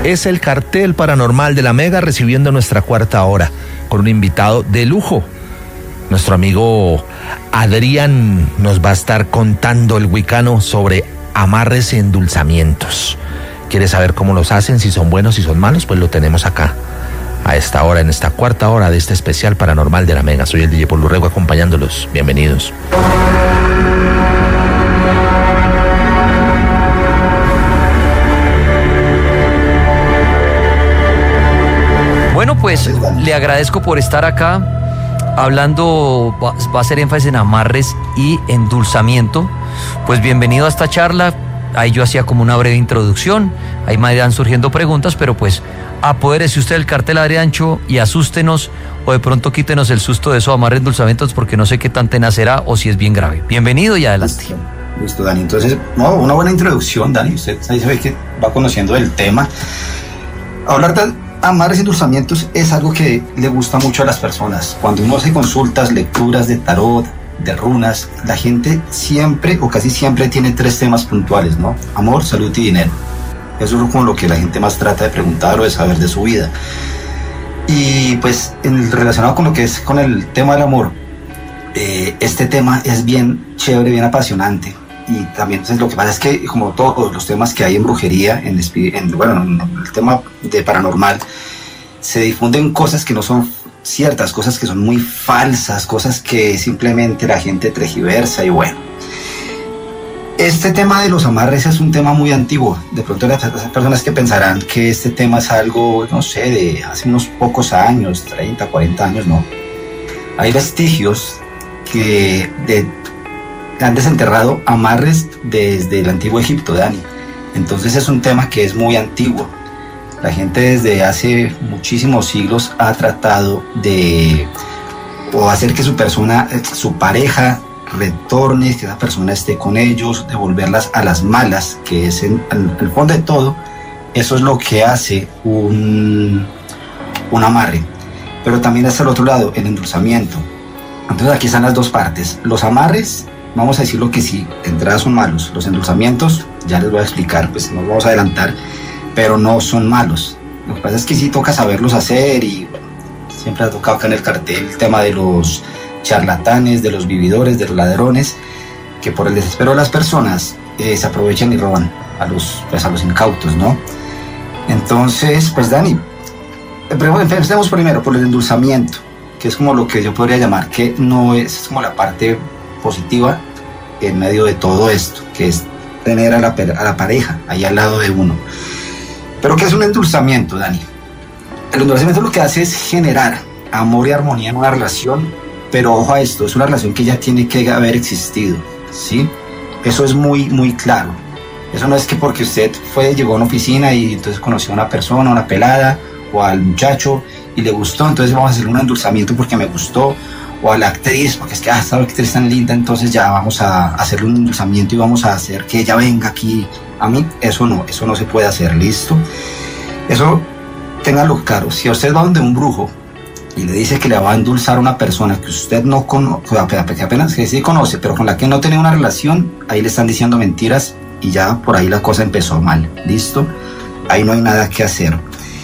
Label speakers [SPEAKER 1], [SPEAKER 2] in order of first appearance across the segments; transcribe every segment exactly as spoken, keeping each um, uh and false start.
[SPEAKER 1] es el cartel paranormal de la Mega, recibiendo nuestra cuarta hora con un invitado de lujo. Nuestro amigo Adrián nos va a estar contando, el wicano, sobre amarres y endulzamientos. ¿Quieres saber cómo los hacen? Si son buenos, si son malos, pues lo tenemos acá a esta hora, en esta cuarta hora de este especial paranormal de la Mega. Soy el D J Paul Urrego acompañándolos. Bienvenidos.
[SPEAKER 2] Bueno, pues le agradezco por estar acá. Hablando, va, va a ser énfasis en amarres y endulzamiento. Pues bienvenido a esta charla. Ahí yo hacía como una breve introducción. Ahí me irán surgiendo preguntas, pero pues apodérese usted del cartel, Adriancho, y asústenos, o de pronto quítenos el susto de eso, amarres, endulzamientos, porque no sé qué tan tenaz será o si es bien grave. Bienvenido y adelante.
[SPEAKER 3] Listo, Listo Dani. Entonces, no, una buena introducción, Dani. Usted ahí se ve que va conociendo el tema. Hablar de amarres y endulzamientos es algo que le gusta mucho a las personas. Cuando uno hace consultas, lecturas de tarot, de runas, la gente siempre o casi siempre tiene tres temas puntuales, ¿no? Amor, salud y dinero. Eso es como lo que la gente más trata de preguntar o de saber de su vida. Y pues en, relacionado con lo que es con el tema del amor, eh, este tema es bien chévere, bien apasionante. Y también entonces, lo que pasa es que, como todos los temas que hay en brujería, en, en, bueno, en el tema de paranormal, se difunden cosas que no son ciertas, cosas que son muy falsas, cosas que simplemente la gente tergiversa. Y bueno, este tema de los amarres es un tema muy antiguo. De pronto las personas que pensarán que este tema es algo, no sé, de hace unos pocos años, treinta, cuarenta años, no. Hay vestigios que de han desenterrado amarres desde el antiguo Egipto, Dani. Entonces es un tema que es muy antiguo. La gente desde hace muchísimos siglos ha tratado de o hacer que su persona, su pareja, retorne, que esa persona esté con ellos, devolverlas a las malas, que es en, en el fondo de todo, eso es lo que hace un, un amarre. Pero también está el otro lado, el endulzamiento. Entonces aquí están las dos partes. Los amarres, vamos a decirlo que sí, de entrada son malos. Los endulzamientos, ya les voy a explicar, pues nos vamos a adelantar, pero no son malos. Lo que pasa es que sí toca saberlos hacer y bueno, siempre ha tocado acá en el cartel el tema de los charlatanes, de los vividores, de los ladrones, que por el desespero de las personas eh, se aprovechan y roban a los, pues, a los incautos, ¿no? Entonces, pues Dani, empecemos primero por el endulzamiento, que es como lo que yo podría llamar que no es, es como la parte positiva en medio de todo esto, que es tener a la, a la pareja ahí al lado de uno. Pero ¿qué es un endulzamiento, Dani? El endulzamiento lo que hace es generar amor y armonía en una relación, pero ojo a esto, es una relación que ya tiene que haber existido, ¿sí? Eso es muy, muy claro. Eso no es que porque usted fue, llegó a una oficina y entonces conoció a una persona, una pelada, o al muchacho y le gustó, entonces vamos a hacer un endulzamiento porque me gustó, o a la actriz, porque es que, ah, esta actriz tan linda, entonces ya vamos a hacerle un endulzamiento y vamos a hacer que ella venga aquí a mí. Eso no, eso no se puede hacer, ¿listo? Eso, téngalo claro. Si usted va donde un brujo y le dice que le va a endulzar a una persona que usted no conoce, que apenas que sí conoce, pero con la que no tiene una relación, ahí le están diciendo mentiras y ya por ahí la cosa empezó mal, ¿listo? Ahí no hay nada que hacer.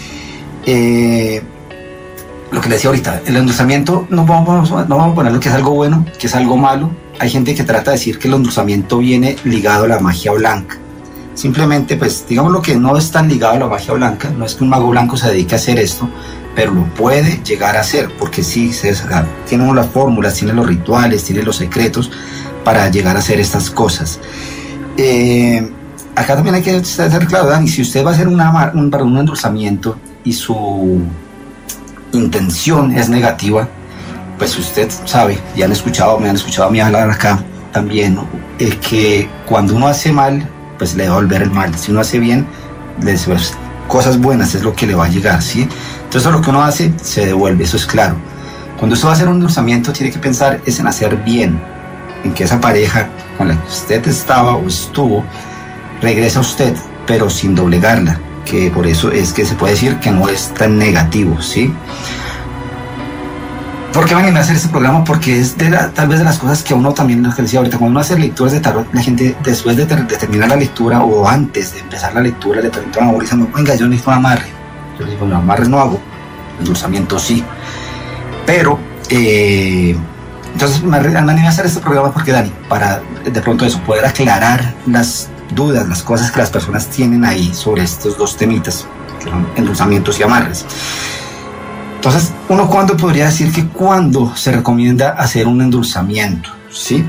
[SPEAKER 3] Eh... Lo que le decía ahorita, el endulzamiento no vamos, no vamos a ponerlo que es algo bueno, que es algo malo. Hay gente que trata de decir que el endulzamiento viene ligado a la magia blanca. Simplemente, pues, digamos lo que no es tan ligado a la magia blanca, no es que un mago blanco se dedique a hacer esto, pero lo puede llegar a hacer, porque sí, se, tiene las fórmulas, tiene los rituales, tiene los secretos para llegar a hacer estas cosas. Eh, acá también hay que ser claro, Dani, si usted va a hacer una, un, un endulzamiento y su intención es negativa, pues usted sabe, ya han escuchado, me han escuchado a mí hablar acá también, ¿no? Es que cuando uno hace mal, pues le va a volver el mal. Si uno hace bien, les, pues, cosas buenas es lo que le va a llegar, ¿sí? Entonces lo que uno hace, se devuelve, eso es claro. Cuando usted va a hacer un endulzamiento, tiene que pensar es en hacer bien, en que esa pareja con la que usted estaba o estuvo, regresa a usted, pero sin doblegarla, que por eso es que se puede decir que no es tan negativo, ¿sí? ¿Por qué me animé a hacer este programa? Porque es de la, tal vez de las cosas que uno también, lo que decía ahorita, cuando uno hace lecturas de tarot, la gente después de, ter, de terminar la lectura o antes de empezar la lectura le preguntan a Mauricio, venga, yo necesito un amarre. Yo le digo, no, amarres no hago, endulzamiento sí. Pero, eh, entonces me animé a hacer este programa porque, Dani, para de pronto eso, poder aclarar las dudas, las cosas que las personas tienen ahí sobre estos dos temitas, que son endulzamientos y amarres. Entonces, uno cuándo podría decir que cuándo se recomienda hacer un endulzamiento, ¿sí?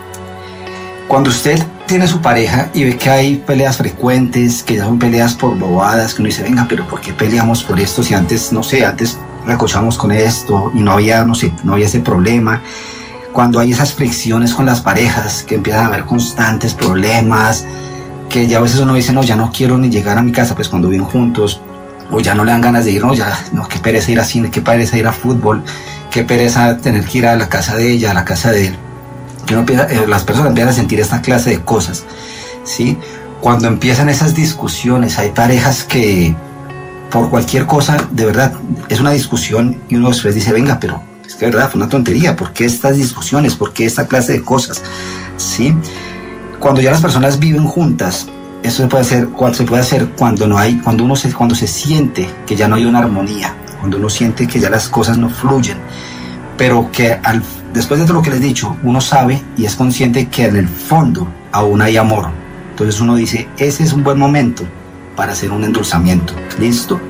[SPEAKER 3] Cuando usted tiene su pareja y ve que hay peleas frecuentes, que ya son peleas por bobadas, que uno dice, venga, pero ¿por qué peleamos por esto si antes, no sé, antes recochamos con esto y no había, no sé, no había ese problema? Cuando hay esas fricciones con las parejas, que empiezan a haber constantes problemas, que ya a veces uno dice, no, ya no quiero ni llegar a mi casa, pues cuando viven juntos, o ya no le dan ganas de ir, no, ya, no, qué pereza ir a cine, qué pereza ir a fútbol, qué pereza tener que ir a la casa de ella, a la casa de él. Y uno empieza, eh, las personas empiezan a sentir esta clase de cosas, ¿sí? Cuando empiezan esas discusiones, hay parejas que por cualquier cosa, de verdad, es una discusión y uno después dice, venga, pero es que de verdad fue una tontería, ¿por qué estas discusiones? ¿Por qué esta clase de cosas? ¿Sí? Cuando ya las personas viven juntas, eso se puede hacer, se puede hacer cuando no hay, cuando uno se, cuando se siente que ya no hay una armonía, cuando uno siente que ya las cosas no fluyen, pero que al, después de todo lo que les he dicho, uno sabe y es consciente que en el fondo aún hay amor. Entonces uno dice, ese es un buen momento para hacer un endulzamiento. ¿Listo?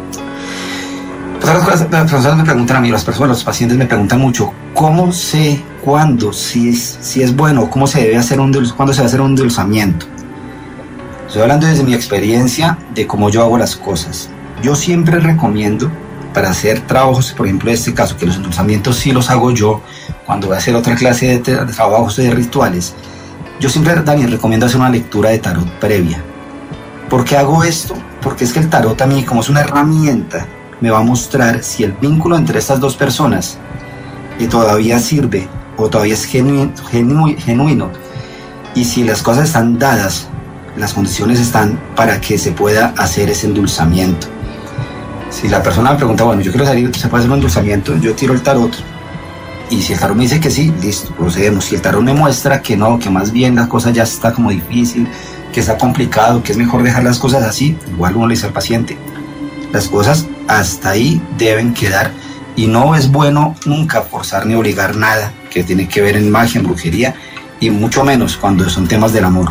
[SPEAKER 3] Pues las, cosas, las personas me preguntan a mí, las personas, los pacientes me preguntan mucho, ¿cómo sé cuándo, si es, si es bueno, cómo se debe hacer un, cuándo se va a hacer un endulzamiento? Estoy hablando desde mi experiencia de cómo yo hago las cosas. Yo siempre recomiendo para hacer trabajos, por ejemplo, en este caso, que los endulzamientos sí los hago yo, cuando voy a hacer otra clase de, de trabajos de rituales, yo siempre, Daniel, recomiendo hacer una lectura de tarot previa. ¿Por qué hago esto? Porque es que el tarot a mí, como es una herramienta, me va a mostrar si el vínculo entre estas dos personas eh, todavía sirve o todavía es genuino, genu, genuino, y si las cosas están dadas, las condiciones están para que se pueda hacer ese endulzamiento. Si la persona me pregunta, bueno, yo quiero salir, ¿se puede hacer un endulzamiento? Yo tiro el tarot y si el tarot me dice que sí, listo, procedemos. Si el tarot me muestra que no, que más bien la cosa ya está como difícil, que está complicado, que es mejor dejar las cosas así, igual uno le dice al paciente, las cosas hasta ahí deben quedar y no es bueno nunca forzar ni obligar nada que tiene que ver en magia, en brujería y mucho menos cuando son temas del amor.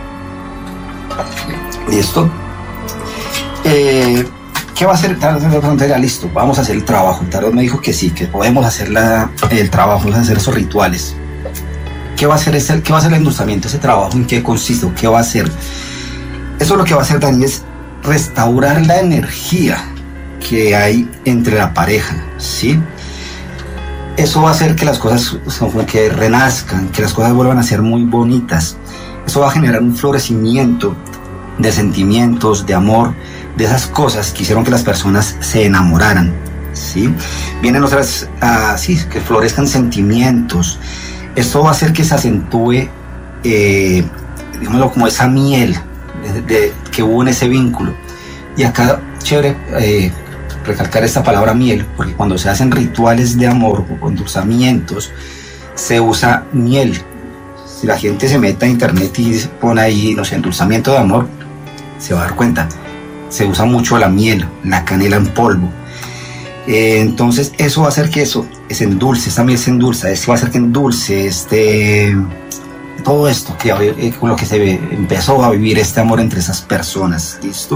[SPEAKER 3] ¿Listo? Eh, ¿Qué va a hacer? Ya, listo, vamos a hacer el trabajo. El tarot me dijo que sí, que podemos hacer la, el trabajo, vamos a hacer esos rituales. ¿Qué va a hacer ese, qué va a hacer el endulzamiento? Ese trabajo, ¿en qué consiste? ¿Qué va a hacer? Eso lo que va a hacer, Dani, es restaurar la energía que hay entre la pareja, ¿sí? Eso va a hacer que las cosas que renazcan, que las cosas vuelvan a ser muy bonitas. Eso va a generar un florecimiento de sentimientos, de amor, de esas cosas que hicieron que las personas se enamoraran, ¿sí? Vienen otras, uh, sí, que florezcan sentimientos. Esto va a hacer que se acentúe, eh, digámoslo, como esa miel de, de, que hubo en ese vínculo. Y acá, chévere, eh, recalcar esta palabra miel, porque cuando se hacen rituales de amor o endulzamientos, se usa miel. Si la gente se mete a internet y pone ahí, no sé, endulzamiento de amor, se va a dar cuenta. Se usa mucho la miel, la canela en polvo. Eh, entonces, eso va a hacer que eso se endulce, esa miel se endulza, eso va a hacer que endulce este, todo esto, que eh, con lo que se ve, empezó a vivir este amor entre esas personas. ¿Listo?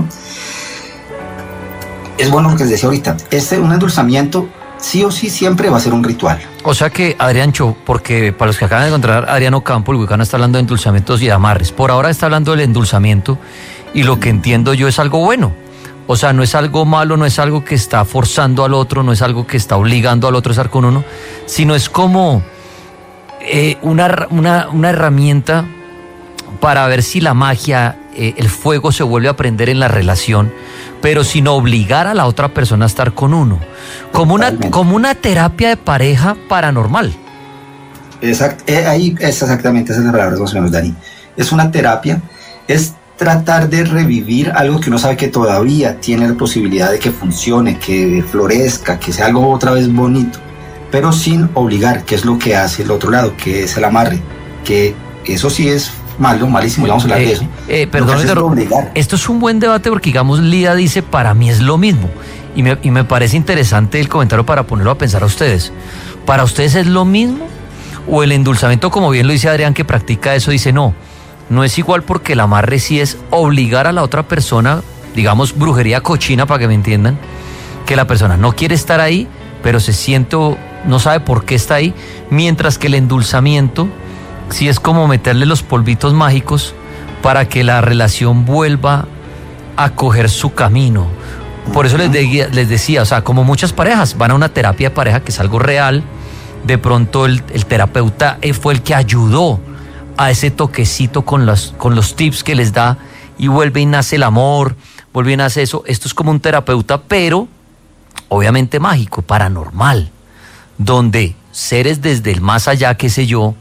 [SPEAKER 3] Es bueno lo que les decía ahorita. Este, un endulzamiento, sí o sí, siempre va a ser un ritual.
[SPEAKER 2] O sea que, Adriancho, porque para los que acaban de encontrar, Adriano Campo, el wicano, está hablando de endulzamientos y de amarres. Por ahora está hablando del endulzamiento y lo que entiendo yo es algo bueno. O sea, no es algo malo, no es algo que está forzando al otro, no es algo que está obligando al otro a estar con uno, sino es como eh, una, una, una herramienta para ver si la magia, eh, el fuego se vuelve a prender en la relación, pero sin obligar a la otra persona a estar con uno. Como una, como una terapia de pareja paranormal.
[SPEAKER 3] Exacto, eh, ahí es exactamente esas palabras más o menos, Dani. Es una terapia, es tratar de revivir algo que uno sabe que todavía tiene la posibilidad de que funcione, que florezca, que sea algo otra vez bonito. pero sin obligar, que es lo que hace el otro lado, que es el amarre, que eso sí es malo, malísimo, ya vamos a hablar
[SPEAKER 2] eh,
[SPEAKER 3] de eso.
[SPEAKER 2] Eh, perdón,
[SPEAKER 3] es obligar.
[SPEAKER 2] Esto es un buen debate porque, digamos, Lida dice, para mí es lo mismo. Y me, y me parece interesante el comentario para ponerlo a pensar a ustedes. ¿Para ustedes es lo mismo? ¿O el endulzamiento, como bien lo dice Adrián, que practica eso, dice no, no es igual porque el amarre sí es obligar a la otra persona, digamos, brujería cochina, para que me entiendan, que la persona no quiere estar ahí, pero se siente, no sabe por qué está ahí, mientras que el endulzamiento sí es como meterle los polvitos mágicos para que la relación vuelva a coger su camino. Por eso les, de, les decía, o sea, como muchas parejas van a una terapia de pareja, que es algo real, de pronto el, el terapeuta fue el que ayudó a ese toquecito con los, con los tips que les da, y vuelve y nace el amor, vuelve y nace eso. Esto es como un terapeuta, pero obviamente mágico, paranormal, donde seres desde el más allá, qué sé yo,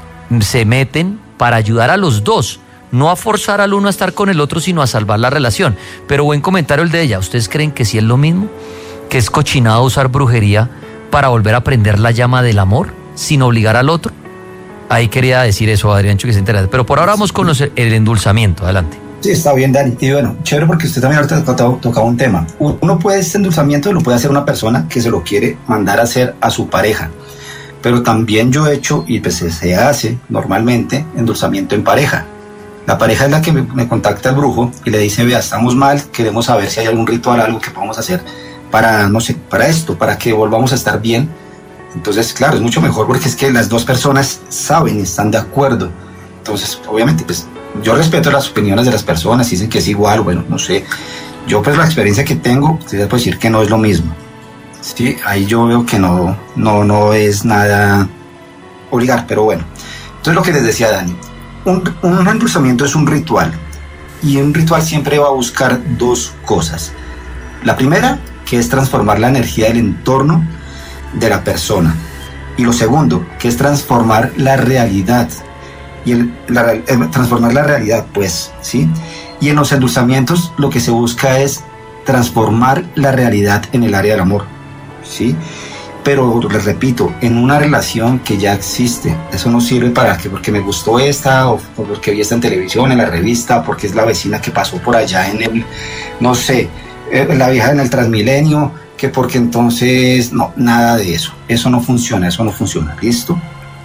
[SPEAKER 2] se meten para ayudar a los dos, no a forzar al uno a estar con el otro, sino a salvar la relación. Pero buen comentario el de ella. ¿Ustedes creen que sí es lo mismo? ¿Que es cochinado usar brujería para volver a prender la llama del amor sin obligar al otro? Ahí quería decir eso, Adrián, que se interesa. Pero por ahora vamos con los, el endulzamiento. Adelante.
[SPEAKER 3] Sí, está bien, Dani. Y bueno, chévere, porque usted también ahorita tocaba, tocaba un tema. Uno puede, este endulzamiento lo puede hacer una persona que se lo quiere mandar a hacer a su pareja. Pero también yo he hecho, y pues se hace normalmente, endulzamiento en pareja. La pareja es la que me, me contacta el brujo y le dice, vea, estamos mal, queremos saber si hay algún ritual, algo que podamos hacer para, no sé, para esto, para que volvamos a estar bien. Entonces, claro, es mucho mejor porque es que las dos personas saben y están de acuerdo. Entonces, obviamente, pues yo respeto las opiniones de las personas, dicen que es igual, bueno, no sé. Yo, pues la experiencia que tengo, se puede decir que no es lo mismo. Sí, ahí yo veo que no, no, no es nada obligar, pero bueno. Entonces, lo que les decía Dani, un, un endulzamiento es un ritual, y un ritual siempre va a buscar dos cosas. La primera, que es transformar la energía del entorno de la persona, y lo segundo, que es transformar la realidad, y el, la, el, transformar la realidad, pues, ¿sí? Y en los endulzamientos lo que se busca es transformar la realidad en el área del amor, ¿sí? Pero les repito, en una relación que ya existe, eso no sirve para que porque me gustó esta, o porque vi esta en televisión, en la revista, porque es la vecina que pasó por allá en el, no sé, la vieja en el Transmilenio, que porque entonces, no, nada de eso, eso no funciona, eso no funciona, ¿listo?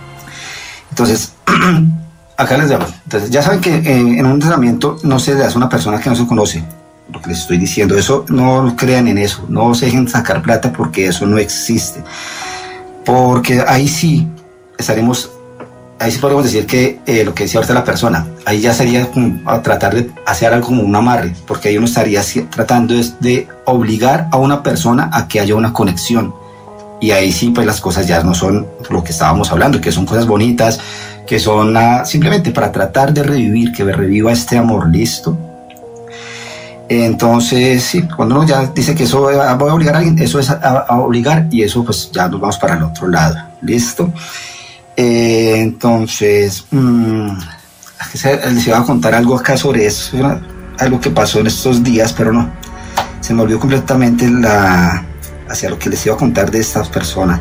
[SPEAKER 3] Entonces, acá les digo, entonces ya saben que eh, en un entrenamiento no se le hace a una persona que no se conoce, lo que les estoy diciendo, eso no crean en eso, no se dejen sacar plata porque eso no existe, porque ahí sí estaremos, ahí sí podemos decir que eh, lo que decía ahorita la persona, ahí ya sería como a tratar de hacer algo como un amarre, porque ahí uno estaría tratando de, de obligar a una persona a que haya una conexión, y ahí sí pues las cosas ya no son lo que estábamos hablando, que son cosas bonitas, que son uh, simplemente para tratar de revivir, que reviva este amor, ¿listo? Entonces, sí, cuando uno ya dice que eso voy a obligar a alguien, eso es a, a obligar, y eso pues ya nos vamos para el otro lado, ¿listo? Eh, entonces, mmm, les iba a contar algo acá sobre eso, algo que pasó en estos días, pero no, se me olvidó completamente la, hacia lo que les iba a contar de estas personas.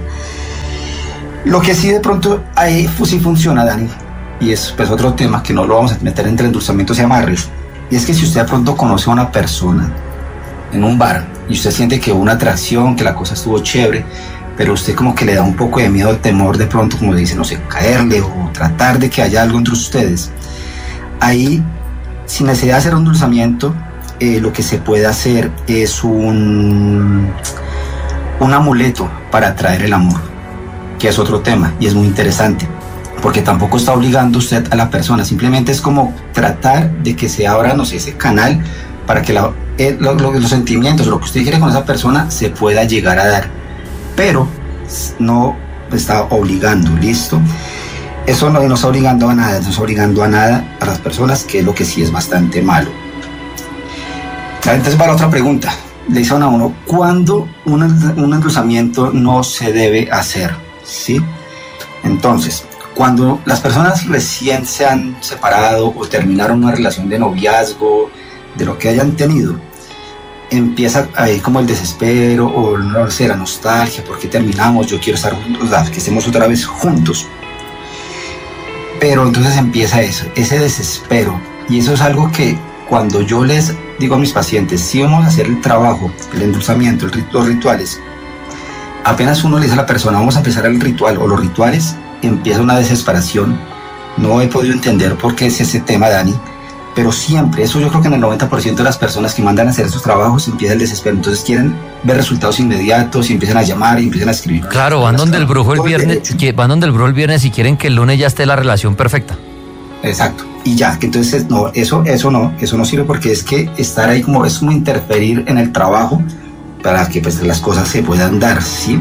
[SPEAKER 3] Lo que sí de pronto ahí pues, sí funciona, Dani, y es pues otro tema que no lo vamos a meter entre endulzamientos y amarres. Y es que si usted de pronto conoce a una persona en un bar y usted siente que hubo una atracción, que la cosa estuvo chévere, pero usted como que le da un poco de miedo, el temor de pronto, como dice, no sé, caerle o tratar de que haya algo entre ustedes, ahí, sin necesidad de hacer un endulzamiento, eh, lo que se puede hacer es un, un amuleto para atraer el amor, que es otro tema y es muy interesante. Porque tampoco está obligando usted a la persona, simplemente es como tratar de que se abra, no sé, ese canal para que la, eh, lo, lo, los sentimientos, lo que usted quiere con esa persona se pueda llegar a dar, pero no está obligando, ¿listo? Eso no, no está obligando a nada, no está obligando a nada a las personas, que es lo que sí es bastante malo. Entonces va la otra pregunta, le dicen a uno, ¿cuándo un, un endulzamiento no se debe hacer? ¿Sí? Entonces, cuando las personas recién se han separado o terminaron una relación de noviazgo, de lo que hayan tenido, empieza ahí como el desespero o no sé, la nostalgia, ¿por qué terminamos? Yo quiero estar juntos, que estemos otra vez juntos. Pero entonces empieza eso, ese desespero. Y eso es algo que cuando yo les digo a mis pacientes, si vamos a hacer el trabajo, el endulzamiento, el rit- los rituales, apenas uno le dice a la persona, vamos a empezar el ritual o los rituales, empieza una desesperación. No he podido entender por qué es ese tema, Dani, pero siempre, eso yo creo que en el noventa por ciento de las personas que mandan a hacer esos trabajos empieza el desespero. Entonces quieren ver resultados inmediatos y empiezan a llamar y empiezan a escribir.
[SPEAKER 2] Claro, van donde el brujo el viernes, que van donde el brujo el viernes y quieren que el lunes ya esté la relación perfecta.
[SPEAKER 3] Exacto, y ya, que entonces no, eso, eso no, eso no sirve porque es que estar ahí como, es como interferir en el trabajo para que pues las cosas se puedan dar, ¿sí?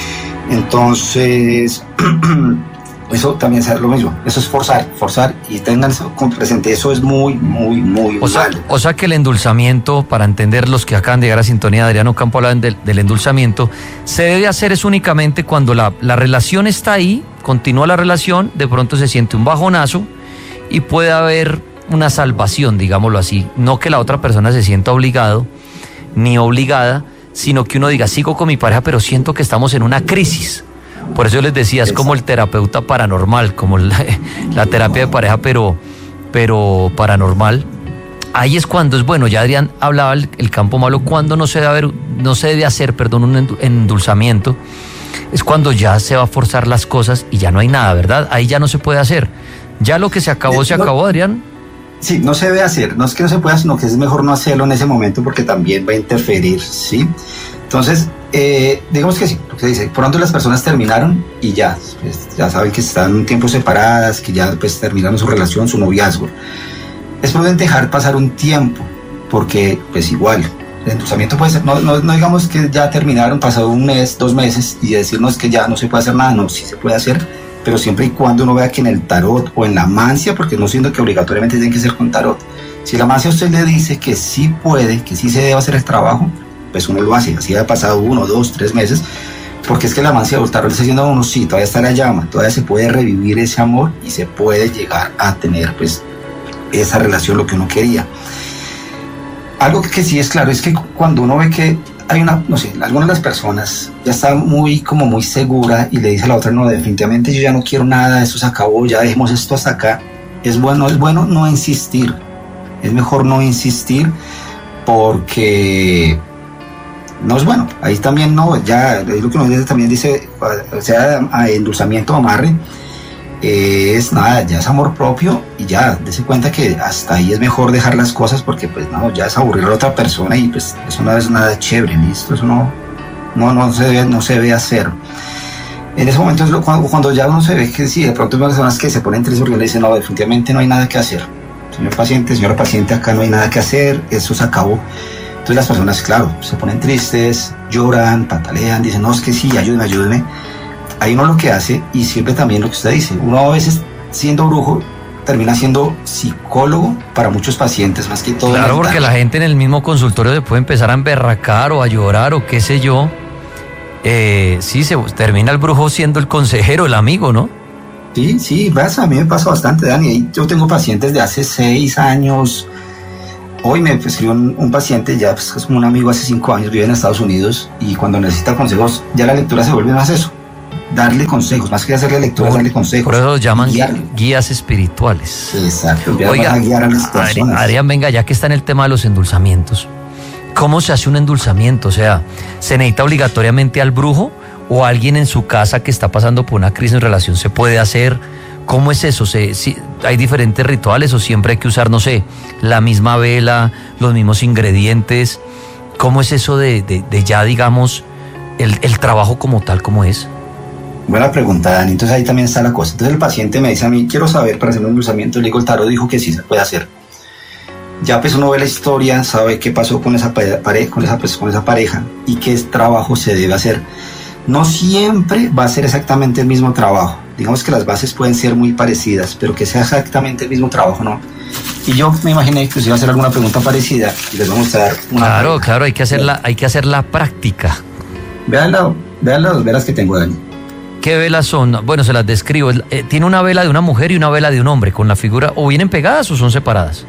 [SPEAKER 3] Entonces, eso también es lo mismo, eso es forzar, forzar y tengan eso presente, eso es muy, muy, muy
[SPEAKER 2] o sea,
[SPEAKER 3] malo.
[SPEAKER 2] O sea que el endulzamiento, para entender los que acaban de llegar a sintonía de Adriano Campo hablan del, del endulzamiento, se debe hacer es únicamente cuando la, la relación está ahí, continúa la relación, de pronto se siente un bajonazo y puede haber una salvación, digámoslo así, no que la otra persona se sienta obligado ni obligada, sino que uno diga, sigo con mi pareja, pero siento que estamos en una crisis. Por eso yo les decía, es como el terapeuta paranormal, como la, la terapia de pareja, pero, pero paranormal. Ahí es cuando es bueno, ya Adrián hablaba el, el campo malo, cuando no se debe haber, no se debe hacer, perdón, un endulzamiento, es cuando ya se va a forzar las cosas y ya no hay nada, ¿verdad? Ahí ya no se puede hacer. Ya lo que se acabó, se acabó, Adrián.
[SPEAKER 3] Sí, no se debe hacer, no es que no se pueda, sino que es mejor no hacerlo en ese momento porque también va a interferir, ¿sí? Entonces, eh, digamos que sí, lo que se dice, pronto las personas terminaron y ya, pues, ya saben que están un tiempo separadas, que ya pues terminaron su relación, su noviazgo. Es prudente dejar pasar un tiempo, porque pues igual, el endulzamiento puede ser, no, no, no digamos que ya terminaron, pasado un mes, dos meses y decirnos que ya no se puede hacer nada, no, sí se puede hacer, pero siempre y cuando uno vea que en el tarot o en la mancia, porque no siento que obligatoriamente tiene que ser con tarot, si la mancia a usted le dice que sí puede, que sí se debe hacer el trabajo, pues uno lo hace, así ha pasado uno, dos, tres meses, porque es que la mancia o el tarot le está diciendo a uno, sí, todavía está la llama, todavía se puede revivir ese amor y se puede llegar a tener pues esa relación, lo que uno quería. Algo que, que sí es claro es que cuando uno ve que hay una, no sé, algunas de las personas ya está muy, como muy segura y le dice a la otra, no, definitivamente yo ya no quiero nada, esto se acabó, ya dejemos esto hasta acá. Es bueno, es bueno no insistir, es mejor no insistir porque no es bueno. Ahí también no, ya, es lo que nos dice, también dice, o sea, a endulzamiento o amarre, eh, es nada, ya es amor propio y ya, dése cuenta que hasta ahí es mejor dejar las cosas porque pues no, ya es aburrir a la otra persona y pues eso no es nada chévere, listo, eso no, no, no se debe, no se debe hacer. En ese momento es lo, cuando, cuando ya uno se ve que sí, de pronto hay personas que se ponen tristes porque le dicen, no, definitivamente no hay nada que hacer. Señor paciente, señora paciente, acá no hay nada que hacer, eso se acabó. Entonces las personas, claro, se ponen tristes, lloran, patalean, dicen, no, es que sí, ayúdeme, ayúdeme. Ahí uno lo que hace, y sirve también lo que usted dice, uno a veces siendo brujo termina siendo psicólogo para muchos pacientes, más que todo.
[SPEAKER 2] Claro,
[SPEAKER 3] mental.
[SPEAKER 2] porque la gente en el mismo consultorio se puede empezar a emberracar o a llorar o qué sé yo. Eh, sí, se termina el brujo siendo el consejero, el amigo, ¿no?
[SPEAKER 3] Sí, sí, pasa, a mí me pasa bastante, Dani. Yo tengo pacientes de hace seis años. Hoy me escribió un, un paciente, ya pues, es como un amigo hace cinco años, vive en Estados Unidos, y cuando necesita consejos, ya la lectura se vuelve más eso. Darle consejos, más que hacerle lectura, darle consejos.
[SPEAKER 2] Por eso los llaman
[SPEAKER 3] guiarle.
[SPEAKER 2] Guías espirituales.
[SPEAKER 3] Exacto,
[SPEAKER 2] Oiga,
[SPEAKER 3] a guiar a las personas.
[SPEAKER 2] Adrián, venga, ya que está en el tema de los endulzamientos, ¿cómo se hace un endulzamiento? O sea, ¿se necesita obligatoriamente al brujo o alguien en su casa que está pasando por una crisis en relación se puede hacer? ¿Cómo es eso? ¿Se, si, ¿Hay diferentes rituales o siempre hay que usar, no sé, la misma vela, los mismos ingredientes? ¿Cómo es eso de, de, de ya, digamos, el, el trabajo como tal, cómo es?
[SPEAKER 3] Buena pregunta, Dani. Entonces ahí también está la cosa. Entonces el paciente me dice a mí, quiero saber para hacer un endulzamiento. Le digo, el tarot dijo que sí se puede hacer. Ya pues uno ve la historia, sabe qué pasó con esa, pare con esa, pues, con esa pareja y qué trabajo se debe hacer. No siempre va a ser exactamente el mismo trabajo. Digamos que las bases pueden ser muy parecidas, pero que sea exactamente el mismo trabajo, ¿no? Y yo me imaginé que os iba a hacer alguna pregunta parecida y les vamos a dar una...
[SPEAKER 2] Claro,
[SPEAKER 3] pregunta.
[SPEAKER 2] claro, hay que hacer la, hay que hacer la práctica.
[SPEAKER 3] Vean, la, vean las velas que tengo, Dani.
[SPEAKER 2] ¿Qué velas son? Bueno, se las describo. Eh, tiene una vela de una mujer y una vela de un hombre con la figura, o vienen pegadas o son separadas.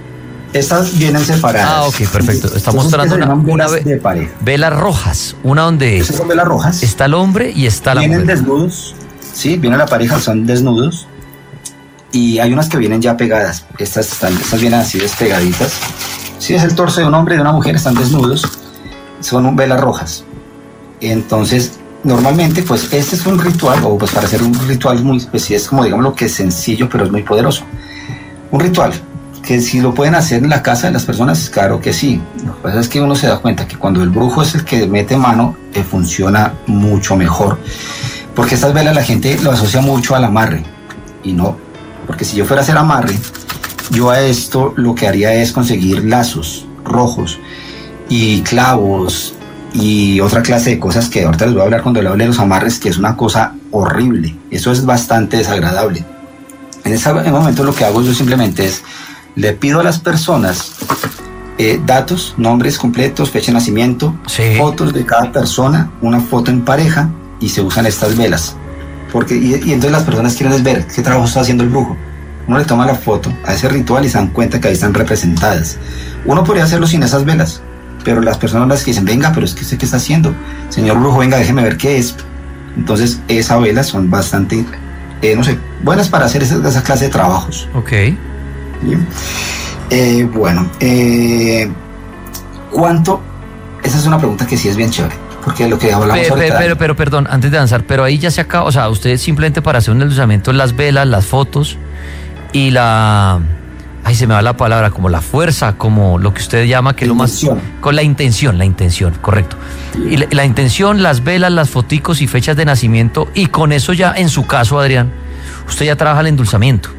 [SPEAKER 3] Estas vienen separadas.
[SPEAKER 2] Ah, ok, perfecto. Está
[SPEAKER 3] Entonces,
[SPEAKER 2] mostrando
[SPEAKER 3] se
[SPEAKER 2] una,
[SPEAKER 3] llaman
[SPEAKER 2] una
[SPEAKER 3] velas
[SPEAKER 2] ve-
[SPEAKER 3] de pareja.
[SPEAKER 2] velas rojas, una donde
[SPEAKER 3] Esas son velas rojas.
[SPEAKER 2] está el hombre y está la
[SPEAKER 3] Vienen
[SPEAKER 2] mujer.
[SPEAKER 3] desnudos, sí, viene la pareja, son desnudos. Y hay unas que vienen ya pegadas. Estas, están, estas vienen así despegaditas. Sí, es el torso de un hombre y de una mujer, están desnudos. Son velas rojas. Entonces, normalmente, pues este es un ritual, o pues para hacer un ritual muy, pues sí es como digamos lo que es sencillo, pero es muy poderoso. Un ritual, que si lo pueden hacer en la casa de las personas, claro que sí. Lo que pasa es que uno se da cuenta que cuando el brujo es el que mete mano, eh, funciona mucho mejor. Porque estas velas la gente lo asocia mucho al amarre, y no. Porque si yo fuera a hacer amarre, yo a esto lo que haría es conseguir lazos rojos y clavos y otra clase de cosas que ahorita les voy a hablar cuando le hable de los amarres, que es una cosa horrible. Eso es bastante desagradable. En ese momento lo que hago yo simplemente es, le pido a las personas eh, datos, nombres completos, fecha de nacimiento,
[SPEAKER 2] Sí.
[SPEAKER 3] fotos de cada persona, una foto en pareja, y se usan estas velas. Porque, y, y entonces las personas quieren ver qué trabajo está haciendo el brujo. Uno le toma la foto a ese ritual y se dan cuenta que ahí están representadas. Uno podría hacerlo sin esas velas, pero las personas las que dicen, venga, pero es que sé qué está haciendo. Señor brujo, venga, déjeme ver qué es. Entonces, esas velas son bastante, eh, no sé, buenas para hacer esa, esa clase de trabajos.
[SPEAKER 2] Ok.
[SPEAKER 3] Bien. Eh, bueno, eh, ¿cuánto? Esa es una pregunta que sí es bien chévere, porque lo que hablamos
[SPEAKER 2] Pe- pe-
[SPEAKER 3] ahorita...
[SPEAKER 2] pero, pero, perdón, antes de avanzar, pero ahí ya se acaba, o sea, ustedes simplemente para hacer un endulzamiento, las velas, las fotos y la... Ay, se me va la palabra, como la fuerza, como lo que usted llama, que es lo más...
[SPEAKER 3] Intención.
[SPEAKER 2] Con la intención, la intención, correcto. Y la, la intención, las velas, las foticos y fechas de nacimiento, y con eso ya, en su caso, Adrián, usted ya trabaja el endulzamiento.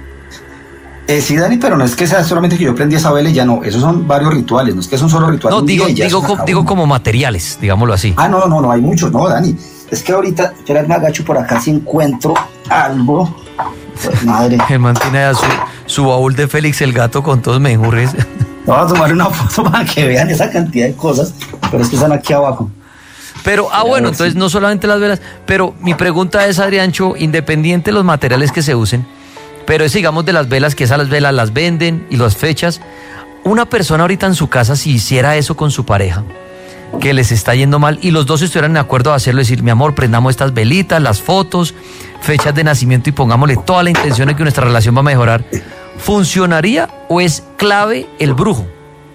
[SPEAKER 3] Eh, sí, Dani, pero no es que sea solamente que yo prendí esa vela y ya no, esos son varios rituales, no es que es un solo ritual.
[SPEAKER 2] No,
[SPEAKER 3] un
[SPEAKER 2] digo,
[SPEAKER 3] día y ya
[SPEAKER 2] digo,
[SPEAKER 3] se
[SPEAKER 2] co-
[SPEAKER 3] acabó.
[SPEAKER 2] digo como materiales, digámoslo así.
[SPEAKER 3] Ah, no, no, no, hay muchos, no, Dani. Es que ahorita, espera, me agacho por acá si encuentro algo. Pues madre.
[SPEAKER 2] Él mantiene a su, su baúl de Félix el gato con todos menjurres.
[SPEAKER 3] Vamos a tomar una foto para que vean esa cantidad de cosas, pero es que están aquí abajo.
[SPEAKER 2] Pero, ah, bueno, entonces no solamente las velas, pero mi pregunta es, Adriancho, independiente de los materiales que se usen, pero es, digamos, de las velas, que esas las velas las venden y las fechas, una persona ahorita en su casa, si hiciera eso con su pareja, que les está yendo mal, y los dos estuvieran de acuerdo a hacerlo, decir, mi amor, prendamos estas velitas, las fotos, fechas de nacimiento y pongámosle toda la intención de que nuestra relación va a mejorar, ¿funcionaría o es clave el brujo?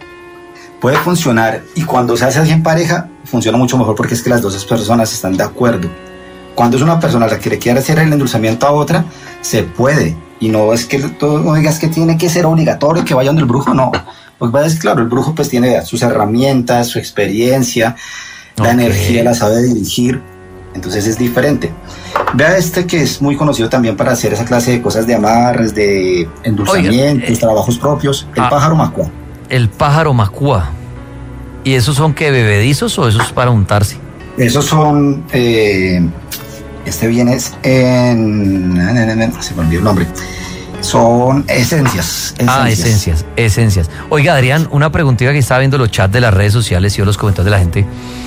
[SPEAKER 3] Puede funcionar, y cuando se hace así en pareja, funciona mucho mejor porque es que las dos personas están de acuerdo. Cuando es una persona la que le quiere hacer el endulzamiento a otra, se puede. Y no es que tú no digas que tiene que ser obligatorio que vayan del brujo, no. Lo que pasa es que, claro, el brujo pues tiene sus herramientas, su experiencia, la
[SPEAKER 2] Ok.
[SPEAKER 3] energía, la sabe dirigir, entonces es diferente. Vea este que es muy conocido también para hacer esa clase de cosas de amarres, de endulzamientos,
[SPEAKER 2] Oiga, eh,
[SPEAKER 3] trabajos propios, el
[SPEAKER 2] ah.
[SPEAKER 3] pájaro macua.
[SPEAKER 2] El pájaro macúa. ¿Y esos son qué, bebedizos o esos es para untarse?
[SPEAKER 3] Esos son, eh, este viene en, se me olvidó el nombre, son esencias.
[SPEAKER 2] Ah, esencias, esencias. Oiga, Adrián, una preguntita que estaba viendo los chats de las redes sociales y los comentarios de la gente,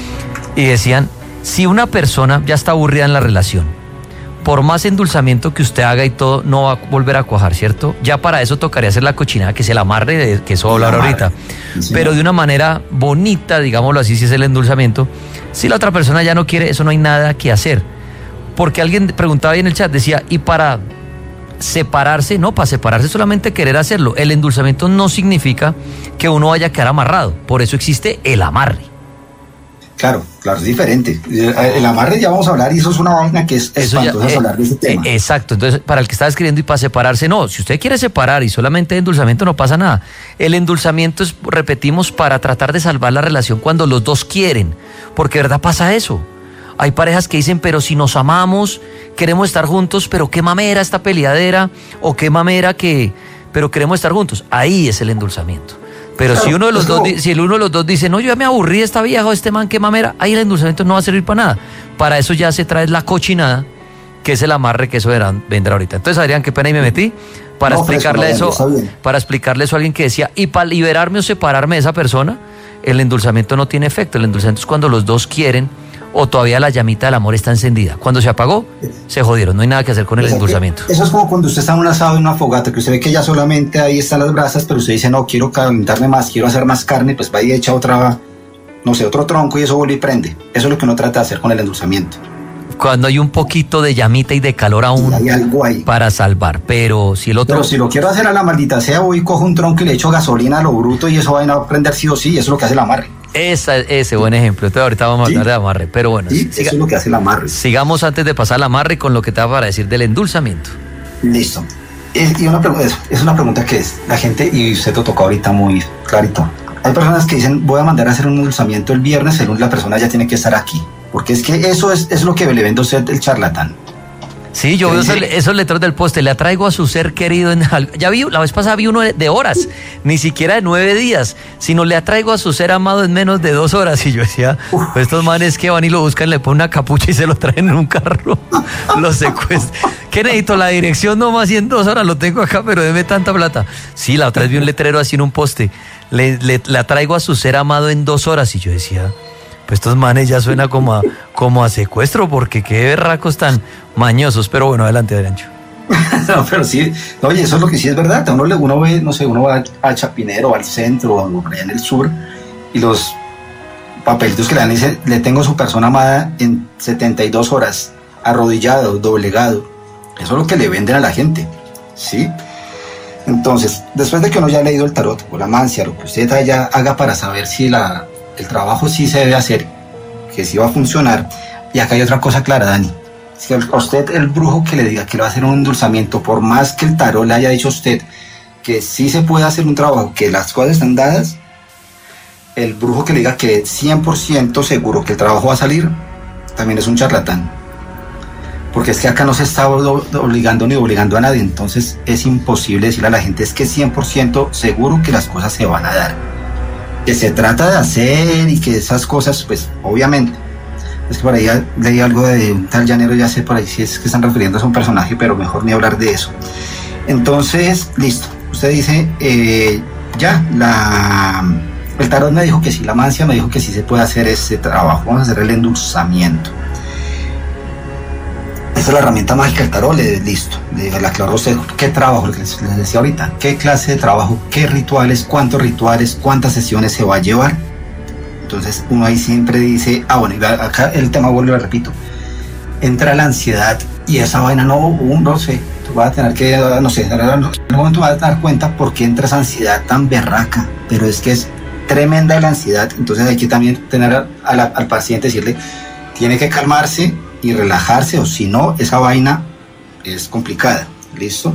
[SPEAKER 2] y decían, si una persona ya está aburrida en la relación, por más endulzamiento que usted haga y todo, no va a volver a cuajar, ¿cierto? Ya para eso tocaría hacer la cochinada, que es el amarre, de, que eso va a hablar ahorita.
[SPEAKER 3] Sí,
[SPEAKER 2] Pero de una manera bonita, digámoslo así, si es el endulzamiento. Si la otra persona ya no quiere, eso no hay nada que hacer. Porque alguien preguntaba ahí en el chat, decía, ¿y para separarse? No, para separarse solamente querer hacerlo. El endulzamiento no significa que uno vaya a quedar amarrado. Por eso existe el amarre.
[SPEAKER 3] Claro, claro, es diferente. El amarre ya vamos a hablar y eso es una vaina que es
[SPEAKER 2] Eso ya,
[SPEAKER 3] espantosa
[SPEAKER 2] eh,
[SPEAKER 3] hablar de ese tema.
[SPEAKER 2] eh, exacto, entonces para el que está escribiendo y para separarse, no, si usted quiere separar y solamente endulzamiento no pasa nada. El endulzamiento es, repetimos, para tratar de salvar la relación cuando los dos quieren, porque de verdad pasa eso. Hay parejas que dicen, pero si nos amamos, queremos estar juntos, pero qué mamera esta peleadera, o qué mamera que, pero queremos estar juntos. Ahí es el endulzamiento. Pero
[SPEAKER 3] Claro,
[SPEAKER 2] si uno de los
[SPEAKER 3] es
[SPEAKER 2] dos,
[SPEAKER 3] como-
[SPEAKER 2] di- si el uno de los dos dice, no, yo ya me aburrí de esta vieja o este man, qué mamera, ahí el endulzamiento no va a servir para nada. Para eso ya se trae la cochinada, que es el amarre, que eso verán- vendrá ahorita. Entonces, Adrián, qué pena y me metí para
[SPEAKER 3] No, fresco,
[SPEAKER 2] explicarle
[SPEAKER 3] no,
[SPEAKER 2] eso,
[SPEAKER 3] está bien.
[SPEAKER 2] para explicarle eso a alguien que decía, y para liberarme o separarme de esa persona, el endulzamiento no tiene efecto. El endulzamiento es cuando los dos quieren o todavía la llamita del amor está encendida. Cuando se apagó, se jodieron, no hay nada que hacer con el endulzamiento.
[SPEAKER 3] Eso es como cuando usted está en un asado, en una fogata, que usted ve que ya solamente ahí están las brasas, pero usted dice, no, quiero calentarme más, quiero hacer más carne, pues va y echa otra, no sé, otro tronco y eso vuelve y prende. Eso es lo que uno trata de hacer con el endulzamiento.
[SPEAKER 2] Cuando hay un poquito de llamita y de calor aún,
[SPEAKER 3] hay algo ahí
[SPEAKER 2] para salvar, pero si el otro...
[SPEAKER 3] Pero si lo quiero hacer a la maldita sea, voy y cojo un tronco y le echo gasolina a lo bruto y eso va a prender sí o sí, eso es lo que hace el amarre.
[SPEAKER 2] Esa, ese buen ejemplo. Entonces ahorita vamos a hablar ¿Sí? de amarre, pero bueno.
[SPEAKER 3] Sí, siga, eso es lo que hace el amarre.
[SPEAKER 2] Sigamos antes de pasar al amarre con lo que te va para decir del endulzamiento.
[SPEAKER 3] Listo. Es, y una, es, es una pregunta que es, la gente, y usted lo tocó ahorita muy clarito, hay personas que dicen, voy a mandar a hacer un endulzamiento el viernes, el lunes la persona ya tiene que estar aquí. Porque es que eso es, es lo que le vende a usted el charlatán.
[SPEAKER 2] Sí, yo veo esos, esos letreros del poste, le atraigo a su ser querido en algo. Ya vi, la vez pasada vi uno de horas, ni siquiera de nueve días, sino le atraigo a su ser amado en menos de dos horas. Y yo decía, pues estos manes que van y lo buscan, le ponen una capucha y se lo traen en un carro, lo secuestran. ¿Qué necesito? La dirección nomás y en dos horas lo tengo acá, pero deme tanta plata. Sí, la otra vez vi un letrero así en un poste, le, le, le atraigo a su ser amado en dos horas. Y yo decía... Pues estos manes ya suena como a, como a secuestro, porque qué berracos tan mañosos. Pero bueno, adelante, Adriancho.
[SPEAKER 3] No, pero sí, oye, eso es lo que sí es verdad. Uno, uno ve, no sé, uno va a Chapinero, al centro, o allá en el sur, y los papelitos que le dan dice, le tengo su persona amada en setenta y dos horas, arrodillado, doblegado. Eso es lo que le venden a la gente, ¿sí? Entonces, después de que uno ya ha leído el tarot, o la mancia, lo que usted ya haga para saber si la... el trabajo sí se debe hacer, que sí va a funcionar. Y acá hay otra cosa clara, Dani. Si a usted, el brujo que le diga que le va a hacer un endulzamiento, por más que el tarot le haya dicho a usted que sí se puede hacer un trabajo, que las cosas están dadas, el brujo que le diga que cien por ciento seguro que el trabajo va a salir, también es un charlatán. Porque es que acá no se está obligando ni obligando a nadie. Entonces es imposible decirle a la gente, es que cien por ciento seguro que las cosas se van a dar. Que se trata de hacer y que esas cosas, pues obviamente, es que por ahí leí algo de un tal llanero, ya sé por ahí si es que están refiriéndose a un personaje, pero mejor ni hablar de eso. Entonces, listo, usted dice, eh, ya, la, el tarot me dijo que sí, la mancia me dijo que sí se puede hacer ese trabajo, vamos a hacer el endulzamiento. Esa es la herramienta mágica del tarot, le, listo, le, le aclaró usted qué trabajo, lo que les, les decía ahorita, qué clase de trabajo, qué rituales, cuántos rituales, cuántas sesiones se va a llevar. Entonces uno ahí siempre dice, ah bueno, y acá el tema vuelvo, lo repito, entra la ansiedad y esa vaina no, uh, no sé, tú vas a tener que, no sé, en algún momento vas a dar cuenta por qué entra esa ansiedad tan berraca, pero es que es tremenda la ansiedad. Entonces hay que también tener a, a la, al paciente, decirle, tiene que calmarse y relajarse, o si no, esa vaina es complicada. ¿Listo?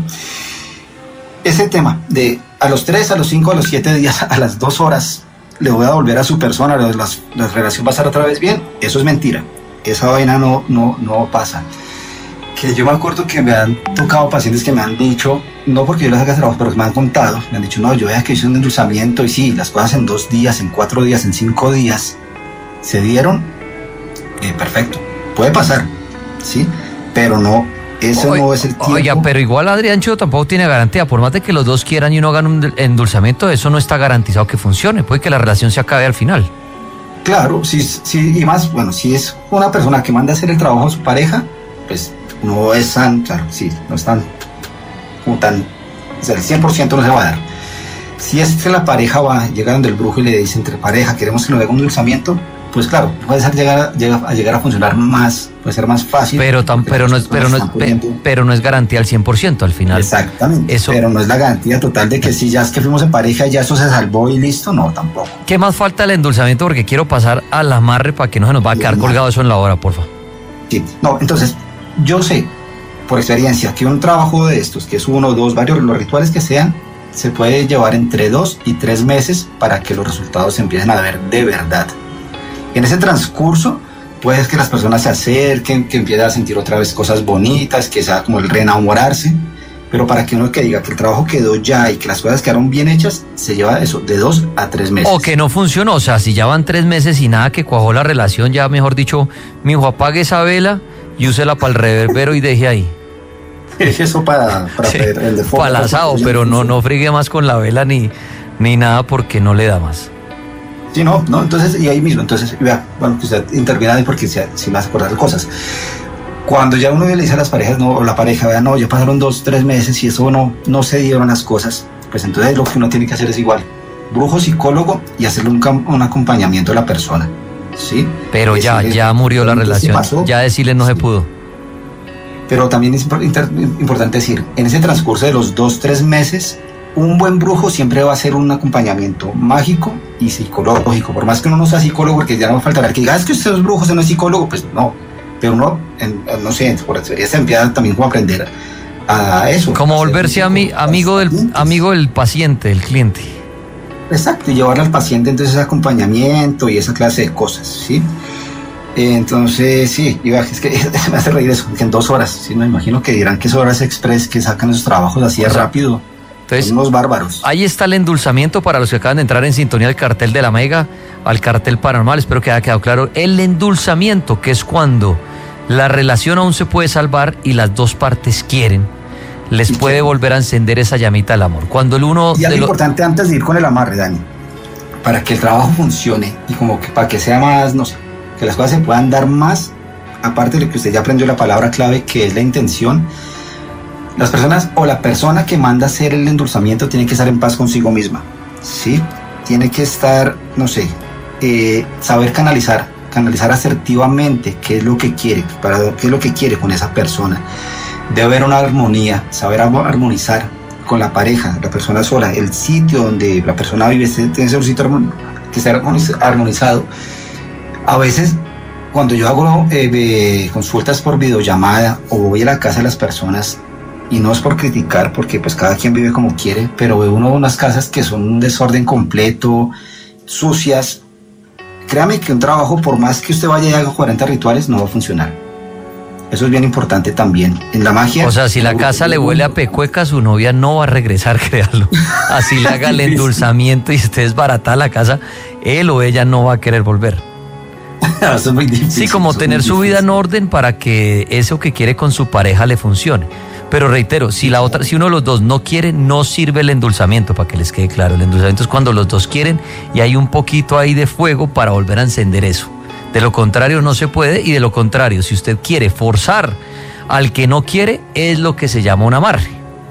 [SPEAKER 3] Ese tema de a los tres, a los cinco, a los siete días, a las dos horas, le voy a volver a su persona, la, la, la relación va a estar otra vez bien, eso es mentira. Esa vaina no, no, no pasa. Que yo me acuerdo que me han tocado pacientes que me han dicho, no porque yo les haga trabajo, pero que me han contado, me han dicho, no, yo ya que hice un endulzamiento y sí, las cosas en dos días, en cuatro días, en cinco días, se dieron, eh, perfecto. Puede pasar, ¿sí? Pero no, eso
[SPEAKER 2] Oye,
[SPEAKER 3] no es el tiempo.
[SPEAKER 2] Oiga, pero igual Adriancho tampoco tiene garantía. Por más de que los dos quieran y uno haga un endulzamiento, eso no está garantizado que funcione. Puede que la relación se acabe al final.
[SPEAKER 3] Claro, sí, sí, y más, bueno, si es una persona que manda a hacer el trabajo a su pareja, pues no es tan, claro, sí, no es tan, como tan, o sea, el cien por ciento no se va a dar. Si es que la pareja va, llegaron del brujo y le dice, entre pareja, queremos que nos haga un endulzamiento, pues claro, puede ser llegar, llegar, a llegar a funcionar más, puede ser más fácil.
[SPEAKER 2] Pero, tan, pero, no, es, pero, no, es, pe, pero no es garantía al cien por ciento al final.
[SPEAKER 3] Exactamente, eso, pero no es la garantía total de que si ya es que fuimos en pareja, ya eso se salvó y listo, no, tampoco.
[SPEAKER 2] ¿Qué más falta el endulzamiento? Porque quiero pasar al amarre para que no se nos va a quedar colgado eso en la hora, porfa.
[SPEAKER 3] Sí, no, entonces, yo sé, por experiencia, que un trabajo de estos, que es uno, dos, varios, los rituales que sean, se puede llevar entre dos y tres meses para que los resultados se empiecen a ver de verdad. En ese transcurso, puede que las personas se acerquen, que empiecen a sentir otra vez cosas bonitas, que sea como el reenamorarse, pero para que uno que diga que el trabajo quedó ya y que las cosas quedaron bien hechas, se lleva eso, de dos a tres meses.
[SPEAKER 2] O que no funcionó, o sea, si ya van tres meses y nada que cuajó la relación, ya mejor dicho, mi hijo, apague esa vela y úsela para el reverbero y deje ahí.
[SPEAKER 3] Eso para, para
[SPEAKER 2] sí,
[SPEAKER 3] el de fondo.
[SPEAKER 2] Para el asado, pero no, no friegue más con la vela ni, ni nada porque no le da más.
[SPEAKER 3] Sí, no, no, entonces, y ahí mismo, entonces, vea, bueno, que usted interviene ahí porque se, se me hace acordar de cosas. Cuando ya uno le dice a las parejas, no, o la pareja, vea, no, ya pasaron dos, tres meses y eso no, no se dieron las cosas, pues entonces lo que uno tiene que hacer es igual, brujo, psicólogo y hacerle un, un acompañamiento a la persona, ¿sí?
[SPEAKER 2] Pero ya,
[SPEAKER 3] decirle,
[SPEAKER 2] ya murió la relación, ya decirle no
[SPEAKER 3] sí.
[SPEAKER 2] se pudo.
[SPEAKER 3] Pero también es inter, importante decir, en ese transcurso de los dos, tres meses, un buen brujo siempre va a ser un acompañamiento mágico y psicológico, por más que uno no sea psicólogo, porque ya no faltará el que diga, es que usted es brujo, usted no es psicólogo, pues no, pero uno, en, no sé, por experiencia empieza también como aprender a eso.
[SPEAKER 2] Como volverse ami, amigo, del, amigo del paciente, del cliente.
[SPEAKER 3] Exacto, y llevar al paciente entonces ese acompañamiento y esa clase de cosas, ¿sí? Entonces, sí, iba, es que me hace reír eso, que en dos horas, sí, me imagino que dirán que es horas express, que sacan esos trabajos así de rápido.
[SPEAKER 2] Entonces,
[SPEAKER 3] son unos bárbaros.
[SPEAKER 2] Ahí está el endulzamiento para los que acaban de entrar en sintonía al cartel de la Mega, al cartel paranormal, espero que haya quedado claro. El endulzamiento, que es cuando la relación aún se puede salvar y las dos partes quieren, les
[SPEAKER 3] ¿Y
[SPEAKER 2] puede
[SPEAKER 3] qué?
[SPEAKER 2] volver a encender esa llamita del amor. Cuando el uno...
[SPEAKER 3] Y algo
[SPEAKER 2] de lo...
[SPEAKER 3] importante antes de ir con el amarre, Dani, para que el trabajo funcione y como que para que sea más, no sé, que las cosas se puedan dar más, aparte de lo que usted ya aprendió la palabra clave, que es la intención, las personas o la persona que manda hacer el endulzamiento tiene que estar en paz consigo misma, ¿sí? Tiene que estar, no sé, eh, saber canalizar, canalizar asertivamente qué es lo que quiere, para qué es lo que quiere con esa persona. Debe haber una armonía, saber armonizar con la pareja, la persona sola, el sitio donde la persona vive, tiene que ser un sitio que esté armonizado. A veces, cuando yo hago eh, consultas por videollamada o voy a la casa de las personas, y no es por criticar, porque pues cada quien vive como quiere, pero ve uno unas casas que son un desorden completo, sucias. Créame que un trabajo, por más que usted vaya y haga cuarenta rituales, no va a funcionar. Eso es bien importante también. En la magia...
[SPEAKER 2] O sea, si la casa le huele a pecueca, su novia no va a regresar, créalo. Así le haga el endulzamiento y usted desbarata la casa, él o ella no va a querer volver.
[SPEAKER 3] Eso es muy difícil.
[SPEAKER 2] Sí, como tener su vida en orden para que eso que quiere con su pareja le funcione. Pero reitero, si la otra, si uno de los dos no quiere, no sirve el endulzamiento, para que les quede claro. El endulzamiento es cuando los dos quieren y hay un poquito ahí de fuego para volver a encender eso. De lo contrario no se puede, y de lo contrario, si usted quiere forzar al que no quiere, es lo que se llama un amarre.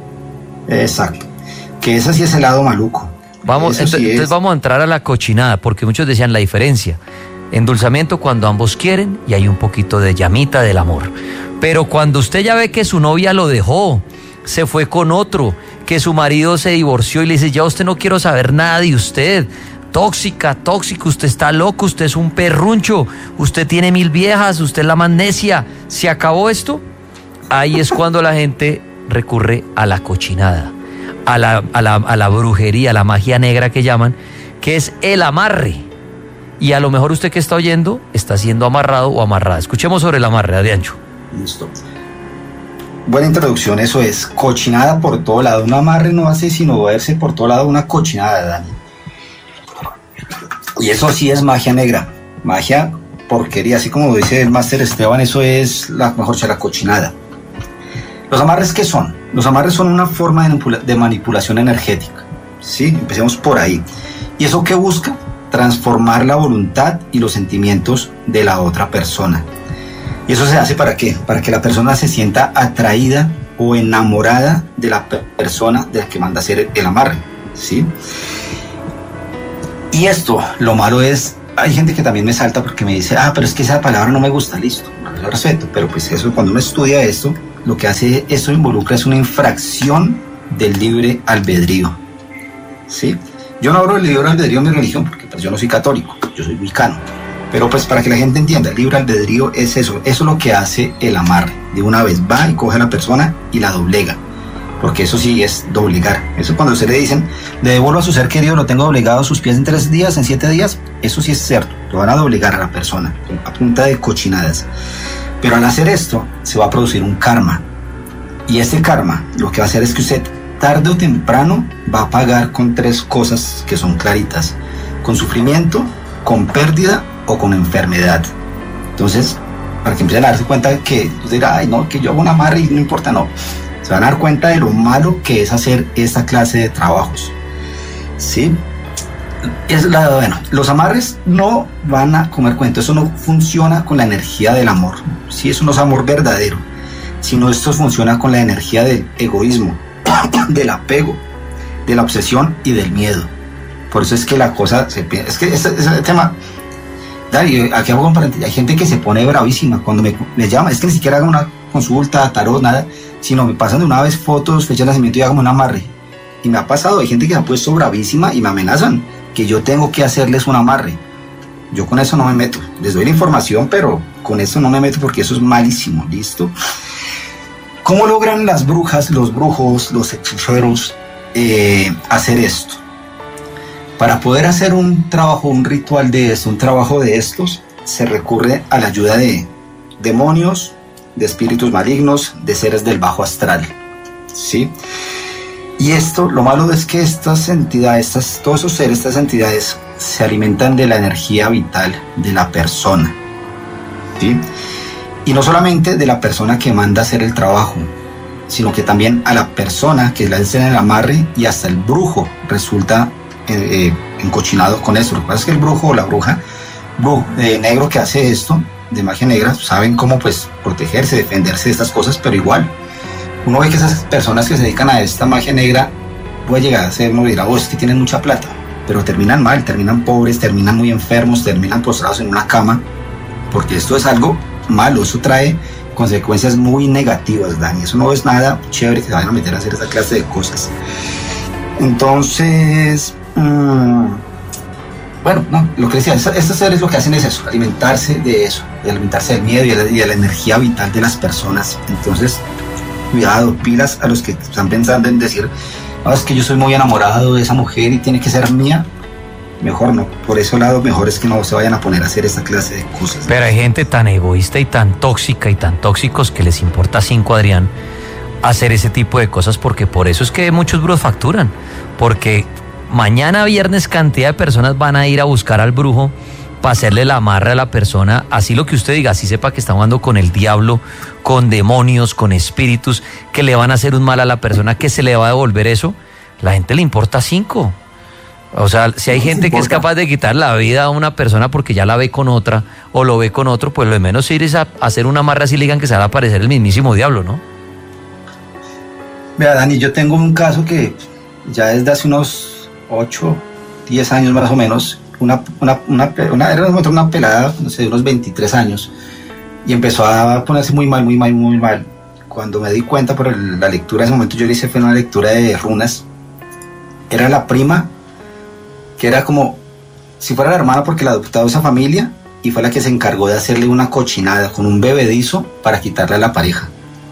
[SPEAKER 3] Exacto. Que ese sí es el lado maluco.
[SPEAKER 2] Vamos, entonces, sí entonces vamos a entrar a la cochinada, porque muchos decían la diferencia. Endulzamiento cuando ambos quieren y hay un poquito de llamita del amor. Pero cuando usted ya ve que su novia lo dejó, se fue con otro, que su marido se divorció y le dice, ya usted no quiero saber nada de usted, tóxica, tóxico, usted está loco, usted es un perruncho, usted tiene mil viejas, usted es la más necia, ¿se acabó esto? Ahí es cuando la gente recurre a la cochinada, a la, a la, a la brujería, a la magia negra que llaman, que es el amarre. Y a lo mejor usted que está oyendo está siendo amarrado o amarrada. Escuchemos sobre el amarre, Adriancho.
[SPEAKER 3] Listo. Buena introducción, eso es, cochinada por todo lado. Un amarre no hace sino verse por todo lado una cochinada, Dani. Y eso sí es magia negra, magia porquería, así como dice el máster Esteban, eso es la mejor la cochinada. ¿Los amarres qué son? Los amarres son una forma de, manipula- de manipulación energética, ¿sí? Empecemos por ahí. ¿Y eso qué busca? Transformar la voluntad y los sentimientos de la otra persona. ¿Y eso se hace para qué? Para que la persona se sienta atraída o enamorada de la per- persona de la que manda hacer el amarre, ¿sí? Y esto, lo malo es, hay gente que también me salta porque me dice, ah, pero es que esa palabra no me gusta, listo, lo respeto, pero pues eso, cuando uno estudia esto, lo que hace esto involucra es una infracción del libre albedrío, ¿sí? Yo no hablo del libre albedrío en mi religión porque pues yo no soy católico, yo soy wicano, pero pues para que la gente entienda, el libre albedrío es eso, eso es lo que hace el amarre, de una vez va y coge a la persona y la doblega. Porque eso sí es doblegar. Eso cuando se le dicen, le devuelvo a su ser querido, lo tengo doblegado a sus pies en tres días, en siete días, eso sí es cierto, lo van a doblegar a la persona, a punta de cochinadas. Pero al hacer esto, se va a producir un karma. Y ese karma, lo que va a hacer es que usted, tarde o temprano, va a pagar con tres cosas que son claritas. Con sufrimiento, con pérdida o con enfermedad. Entonces, para que empiecen a darse cuenta que, usted dirá, ay no, que yo hago un amarre y no importa, no. Se van a dar cuenta de lo malo que es hacer esta clase de trabajos, ¿sí? Es la, bueno, los amarres no van a comer cuento, eso no funciona con la energía del amor, sí, eso no es amor verdadero, sino esto funciona con la energía del egoísmo, del apego, de la obsesión y del miedo. Por eso es que la cosa se pierde. Es que ese, ese tema, Dani, aquí hago un paréntesis, hay gente que se pone bravísima cuando me, me llama, es que ni siquiera haga una consulta, tarot, nada, sino me pasan de una vez fotos, fecha de nacimiento y hago un amarre. Y me ha pasado, hay gente que se ha puesto bravísima y me amenazan que yo tengo que hacerles un amarre. Yo con eso no me meto, les doy la información, pero con eso no me meto porque eso es malísimo, ¿listo? ¿Cómo logran las brujas, los brujos, los hechiceros eh, hacer esto? Para poder hacer un trabajo, un ritual de esto, un trabajo de estos, se recurre a la ayuda de demonios, de espíritus malignos, de seres del bajo astral, ¿sí? Y esto, lo malo es que estas entidades, estas, todos esos seres, estas entidades, se alimentan de la energía vital de la persona, ¿sí? Y no solamente de la persona que manda a hacer el trabajo, sino que también a la persona que le hacen el amarre, y hasta el brujo resulta eh, eh, encochinado con eso. Lo que pasa es que el brujo o la bruja brujo, eh, negro que hace esto, de magia negra, saben cómo pues protegerse, defenderse de estas cosas, pero igual uno ve que esas personas que se dedican a esta magia negra puede llegar a ser, uno dirá, oh, es que tienen mucha plata, pero terminan mal, terminan pobres, terminan muy enfermos, terminan postrados en una cama, porque esto es algo malo, eso trae consecuencias muy negativas, Dani, eso no es nada chévere que se vayan a meter a hacer esa clase de cosas. Entonces, mmm, bueno, no, lo que decía, estos seres lo que hacen es eso, alimentarse de eso, de alimentarse del miedo y de la, y de la energía vital de las personas. Entonces, cuidado, pilas a los que están pensando en decir, no, es que yo soy muy enamorado de esa mujer y tiene que ser mía. Mejor no, por ese lado mejor es que no se vayan a poner a hacer esta clase de cosas.
[SPEAKER 2] Pero hay gente tan egoísta y tan tóxica y tan tóxicos que les importa cinco, Adrián, hacer ese tipo de cosas, porque por eso es que muchos brujos facturan, porque mañana viernes cantidad de personas van a ir a buscar al brujo para hacerle la amarre a la persona, así lo que usted diga, así sepa que está jugando con el diablo, con demonios, con espíritus, que le van a hacer un mal a la persona, que se le va a devolver eso, la gente le importa cinco. O sea, si hay gente que es capaz de quitar la vida a una persona porque ya la ve con otra o lo ve con otro, pues lo de menos ir es a hacer una amarre así, le digan que se va a aparecer el mismísimo diablo, ¿no?
[SPEAKER 3] Vea, Dani, yo tengo un caso que ya desde hace unos ocho, diez años más o menos, una, una, una, una, era una pelada, no sé, de unos veintitrés años, y empezó a ponerse muy mal, muy mal, muy mal. Cuando me di cuenta por el, la lectura, en ese momento yo le hice fue una lectura de runas, era la prima, que era como si fuera la hermana porque la adoptaba esa familia, y fue la que se encargó de hacerle una cochinada con un bebedizo para quitarle a la pareja.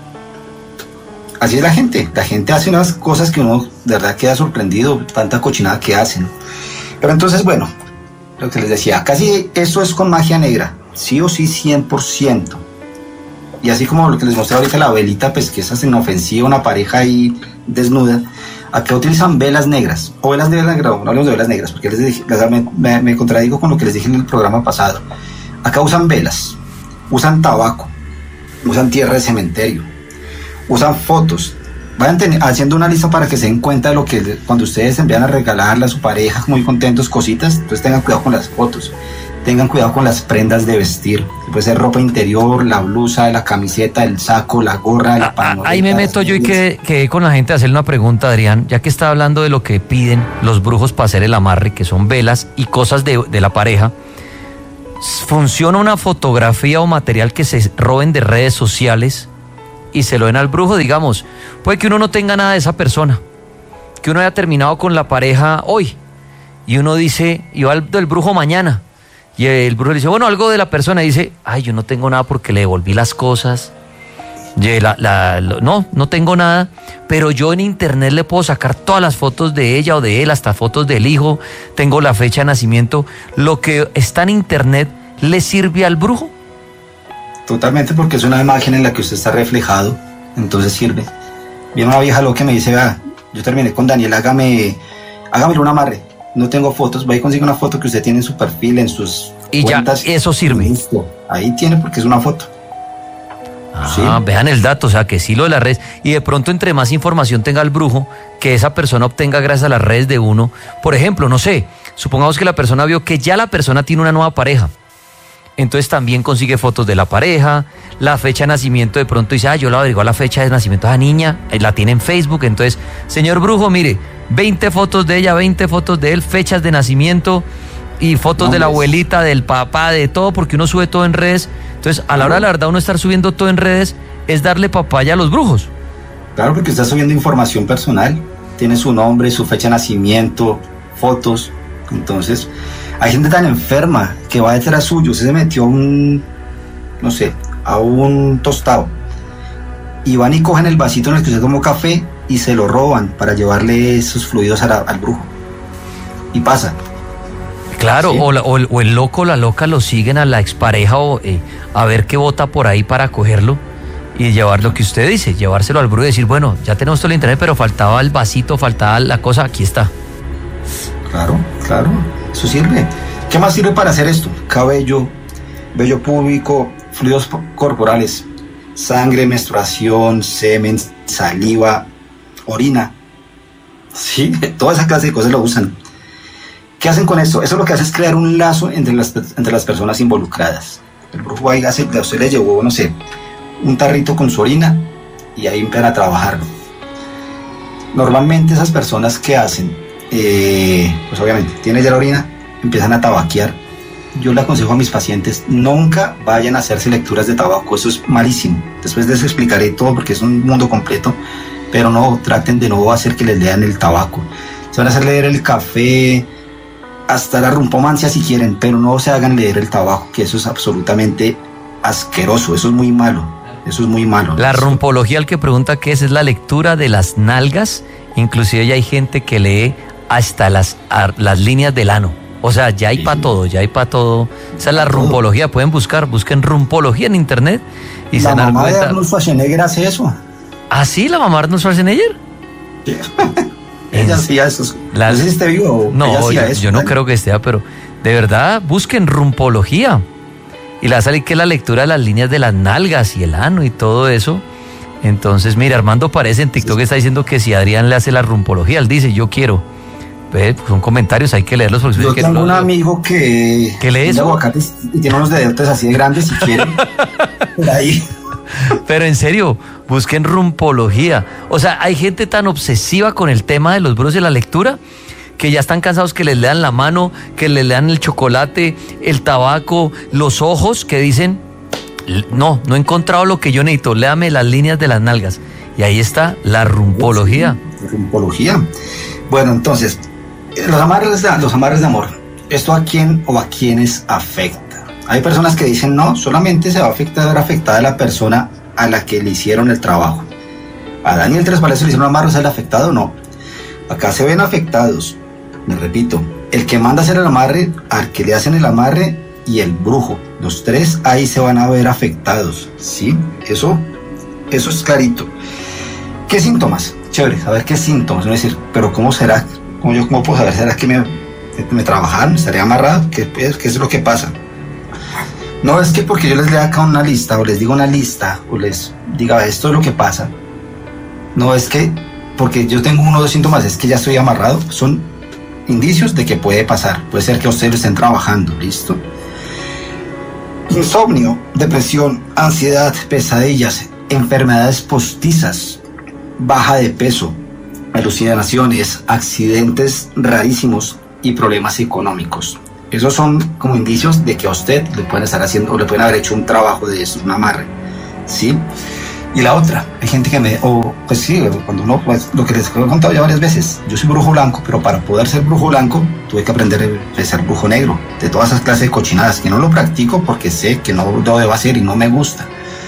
[SPEAKER 3] Así es la gente, la gente hace unas cosas que uno de verdad queda sorprendido, tanta cochinada que hacen. Pero entonces, bueno, lo que les decía, casi eso es con magia negra, sí o sí, cien por ciento. Y así como lo que les mostré ahorita, la velita, pues que es inofensiva, una pareja ahí desnuda, acá utilizan velas negras, o velas negras, no hablamos de velas negras, porque les dije, me, me, me contradigo con lo que les dije en el programa pasado. Acá usan velas, usan tabaco, usan tierra de cementerio, usan fotos. Vayan ten, haciendo una lista para que se den cuenta de lo que cuando ustedes envían a regalarle a su pareja muy contentos cositas, entonces tengan cuidado con las fotos, tengan cuidado con las prendas de vestir, puede ser ropa interior, la blusa, la camiseta, el saco, la gorra, la pañoleta.
[SPEAKER 2] Ahí me meto yo y quedé, quedé con la gente a hacerle una pregunta, Adrián, ya que está hablando de lo que piden los brujos para hacer el amarre, que son velas y cosas de, de la pareja. ¿Funciona una fotografía o material que se roben de redes sociales y se lo den al brujo? Digamos, puede que uno no tenga nada de esa persona, que uno haya terminado con la pareja hoy y uno dice, y va al del brujo mañana, y el brujo le dice, bueno, algo de la persona, y dice, ay, yo no tengo nada porque le devolví las cosas, y la, la, la, no, no tengo nada, pero yo en internet le puedo sacar todas las fotos de ella o de él, hasta fotos del hijo, tengo la fecha de nacimiento. Lo que está en internet le sirve al brujo.
[SPEAKER 3] Totalmente, porque es una imagen en la que usted está reflejado, entonces sirve. Viene una vieja loca que me dice, vea, yo terminé con Daniel, hágame, hágame un amarre, no tengo fotos, va y consigue una foto que usted tiene en su perfil, en sus
[SPEAKER 2] y cuentas. Ya, eso sirve.
[SPEAKER 3] Listo. Ahí tiene, porque es una foto.
[SPEAKER 2] Ah, sí. Vean el dato, o sea, que sí lo de las redes, y de pronto entre más información tenga el brujo, que esa persona obtenga gracias a las redes de uno, por ejemplo, no sé, supongamos que la persona vio que ya la persona tiene una nueva pareja. Entonces también consigue fotos de la pareja, la fecha de nacimiento, de pronto dice, ah, yo le averiguo la fecha de nacimiento a la niña, la tiene en Facebook, entonces, señor brujo, mire, veinte fotos de ella, veinte fotos de él, fechas de nacimiento y fotos no, de la abuelita, del papá, de todo, porque uno sube todo en redes. Entonces, a la hora de la verdad, uno estar subiendo todo en redes es darle papaya a los brujos.
[SPEAKER 3] Claro, porque está subiendo información personal, tiene su nombre, su fecha de nacimiento, fotos, entonces... Hay gente tan enferma que va detrás suyo. Usted se metió a un, no sé, a un tostado y van y cogen el vasito en el que usted tomó café y se lo roban para llevarle esos fluidos a la, al brujo. Y pasa.
[SPEAKER 2] Claro, ¿sí? o, la, o, el, o el loco o la loca lo siguen a la expareja o, eh, a ver qué bota por ahí para cogerlo y llevar lo que usted dice, llevárselo al brujo y decir, bueno, ya tenemos todo el internet, pero faltaba el vasito, faltaba la cosa, aquí está.
[SPEAKER 3] Claro, claro. Eso sirve. ¿Qué más sirve para hacer esto? Cabello, vello púbico, fluidos corporales, sangre, menstruación, semen, saliva, orina. Sí, toda esa clase de cosas lo usan. ¿Qué hacen con esto? Eso lo que hace es crear un lazo entre las, entre las personas involucradas. El brujo ahí hace, a usted le llevó, no sé, un tarrito con su orina y ahí empiezan a trabajarlo. Normalmente esas personas que hacen Eh, pues obviamente, tiene ya la orina, empiezan a tabaquear. Yo le aconsejo a mis pacientes, nunca vayan a hacerse lecturas de tabaco, eso es malísimo. Después les explicaré todo porque es un mundo completo, pero no, traten de no hacer que les lean el tabaco. Se van a hacer leer el café, hasta la rumpomancia si quieren, pero no se hagan leer el tabaco, que eso es absolutamente asqueroso, eso es muy malo, eso es muy malo.
[SPEAKER 2] La rumpología, el que pregunta qué es, es la lectura de las nalgas, inclusive ya hay gente que lee hasta las, las líneas del ano. O sea, ya hay sí. para todo, ya hay para todo. Esa es la rumpología. Pueden buscar, busquen rumpología en internet y
[SPEAKER 3] la se dan mamá de Arnold Schwarzenegger hace eso.
[SPEAKER 2] ¿Ah, sí? ¿La mamá de Arnold Schwarzenegger?
[SPEAKER 3] Sí. Ella hacía eso.
[SPEAKER 2] La...
[SPEAKER 3] No sé si esté vivo.
[SPEAKER 2] No, yo, eso, yo no creo que esté, pero de verdad, busquen rumpología. Y la sale que es la lectura de las líneas de las nalgas y el ano y todo eso. Entonces, mira, Armando Parece en TikTok está diciendo que si Adrián le hace la rumpología, él dice, yo quiero. Pues son comentarios, hay que leerlos. Porque
[SPEAKER 3] yo tengo
[SPEAKER 2] no,
[SPEAKER 3] un amigo que...
[SPEAKER 2] ¿Qué lee eso?
[SPEAKER 3] Aguacates y tiene unos dedotes así de grandes si quieren. Por ahí.
[SPEAKER 2] Pero en serio, busquen rumpología. O sea, hay gente tan obsesiva con el tema de los brujos de la lectura que ya están cansados que les lean la mano, que les lean el chocolate, el tabaco, los ojos, que dicen, no, no he encontrado lo que yo necesito, léame las líneas de las nalgas. Y ahí está la rumpología.
[SPEAKER 3] Sí, rumpología. Bueno, entonces, los amarres, de, los amarres de amor, ¿esto a quién o a quiénes afecta? Hay personas que dicen, no, solamente se va a afectar, a ver afectada a la persona a la que le hicieron el trabajo. A Daniel Tres Palacios le hicieron un amarre, ¿es el afectado o no? Acá se ven afectados, me repito, el que manda a hacer el amarre, al que le hacen el amarre y el brujo. Los tres ahí se van a ver afectados, ¿sí? Eso, eso es clarito. ¿Qué síntomas? Chévere, saber qué síntomas. No decir, pero ¿cómo será? ¿Cómo yo cómo puedo saber? ¿Será que me, me trabajaron? ¿Estaré amarrado? ¿Qué, ¿Qué es lo que pasa? No es que porque yo les lea acá una lista, o les diga una lista, o les diga esto es lo que pasa. No es que porque yo tengo uno o dos síntomas, es que ya estoy amarrado. Son indicios de que puede pasar. Puede ser que ustedes lo estén trabajando, ¿listo? Insomnio, depresión, ansiedad, pesadillas, enfermedades postizas, baja de peso, alucinaciones, accidentes rarísimos y problemas económicos. Esos son como indicios de que a usted le pueden estar haciendo o le pueden haber hecho un trabajo de eso, un amarre, ¿sí? Y la otra, hay gente que me, o pues sí, cuando uno, pues lo que les he contado ya varias veces, yo soy brujo blanco, pero para poder ser brujo blanco tuve que aprender a ser brujo negro, de todas esas clases de cochinadas, que no lo practico porque sé que no lo debo hacer y no me gusta.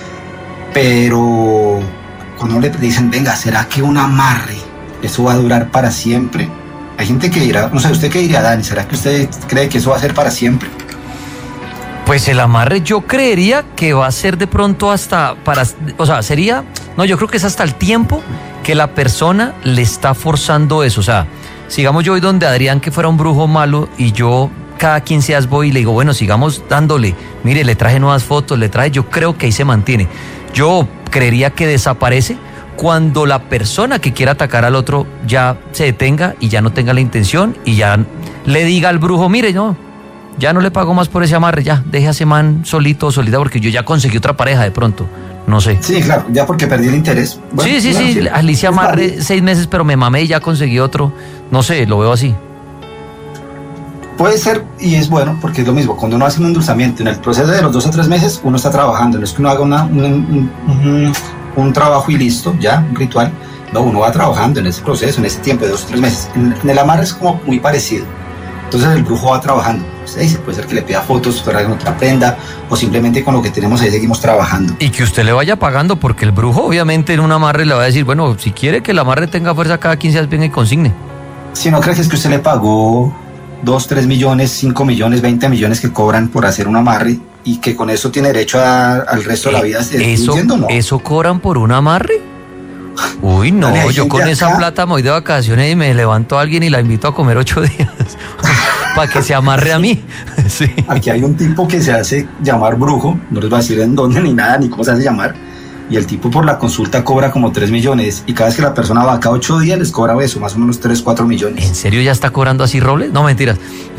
[SPEAKER 3] Pero cuando le dicen, venga, ¿será que un amarre, eso va a durar para siempre? Hay gente que dirá, no sé, ¿usted qué diría, Dani? ¿Será que usted cree que eso va a ser para siempre?
[SPEAKER 2] Pues el amarre yo creería que va a ser de pronto hasta para, o sea, sería, no, yo creo que es hasta el tiempo que la persona le está forzando eso. O sea, sigamos yo voy donde Adrián, que fuera un brujo malo, y yo cada quince días voy y le digo, bueno, sigamos dándole, mire, le traje nuevas fotos, le traje, yo creo que ahí se mantiene. Yo creería que desaparece cuando la persona que quiera atacar al otro ya se detenga y ya no tenga la intención y ya le diga al brujo, mire, no, ya no le pago más por ese amarre, ya, deje a ese man solito o solita porque yo ya conseguí otra pareja de pronto, no sé.
[SPEAKER 3] Sí, claro, ya porque perdí el interés.
[SPEAKER 2] Bueno, sí, sí, bueno, sí, sí, Alicia amarre seis meses, pero me mamé y ya conseguí otro, no sé, lo veo así.
[SPEAKER 3] Puede ser, y es bueno, porque es lo mismo, cuando uno hace un endulzamiento, en el proceso de los dos o tres meses, uno está trabajando, no es que uno haga una, un, un, un, un trabajo y listo, ya, un ritual, no, uno va trabajando en ese proceso, en ese tiempo de dos o tres meses. En, en el amarre es como muy parecido, entonces el brujo va trabajando, ¿sí? Puede ser que le pida fotos para otra prenda, o simplemente con lo que tenemos ahí seguimos trabajando.
[SPEAKER 2] Y que usted le vaya pagando, porque el brujo obviamente en un amarre le va a decir, bueno, si quiere que el amarre tenga fuerza cada quince días, venga y consigne.
[SPEAKER 3] Si no crees que es que usted le pagó dos, tres millones, cinco millones, veinte millones que cobran por hacer un amarre y que con eso tiene derecho a, al resto de la vida.
[SPEAKER 2] ¿Eso, entiendo, ¿no? ¿Eso cobran por un amarre? Uy, no, Dale, yo con esa acá plata me voy de vacaciones y me levanto a alguien y la invito a comer ocho días para que se amarre a mí. Sí.
[SPEAKER 3] Aquí hay un tipo que se hace llamar brujo, no les voy a decir en dónde ni nada, ni cómo se hace llamar, y el tipo por la consulta cobra como tres millones y cada vez que la persona va cada ocho días les cobra eso, más o menos tres, cuatro millones.
[SPEAKER 2] ¿En serio ya está cobrando así Robles? No, mentiras.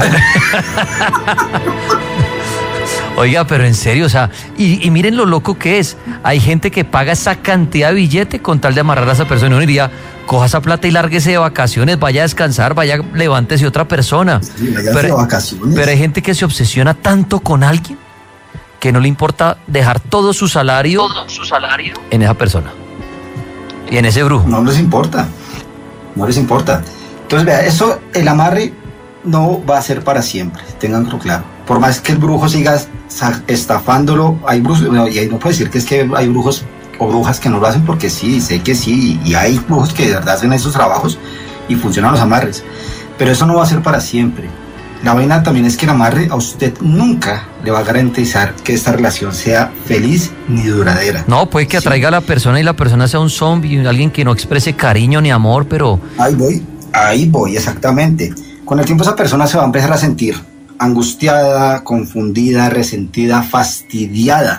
[SPEAKER 2] Oiga, pero en serio, o sea, y, y miren lo loco que es. Hay gente que paga esa cantidad de billete con tal de amarrar a esa persona. Uno diría, coja esa plata y lárguese de vacaciones, vaya a descansar, vaya, levántese otra persona.
[SPEAKER 3] Sí,
[SPEAKER 2] pero,
[SPEAKER 3] de vacaciones.
[SPEAKER 2] Pero hay gente que se obsesiona tanto con alguien que no le importa dejar todo su salario, todo su salario en esa persona y en ese brujo.
[SPEAKER 3] No les importa, no les importa. Entonces, vea, eso, el amarre no va a ser para siempre, tenganlo claro. Por más que el brujo siga estafándolo, hay brujos, no, y ahí no puedo decir que es que hay brujos o brujas que no lo hacen, porque sí, sé que sí, y hay brujos que de verdad hacen esos trabajos y funcionan los amarres, pero eso no va a ser para siempre. La vaina también es que el amarre a usted nunca le va a garantizar que esta relación sea feliz ni duradera.
[SPEAKER 2] No, puede que atraiga sí. a la persona y la persona sea un zombie, alguien que no exprese cariño ni amor, pero...
[SPEAKER 3] Ahí voy, ahí voy, exactamente. Con el tiempo esa persona se va a empezar a sentir angustiada, confundida, resentida, fastidiada.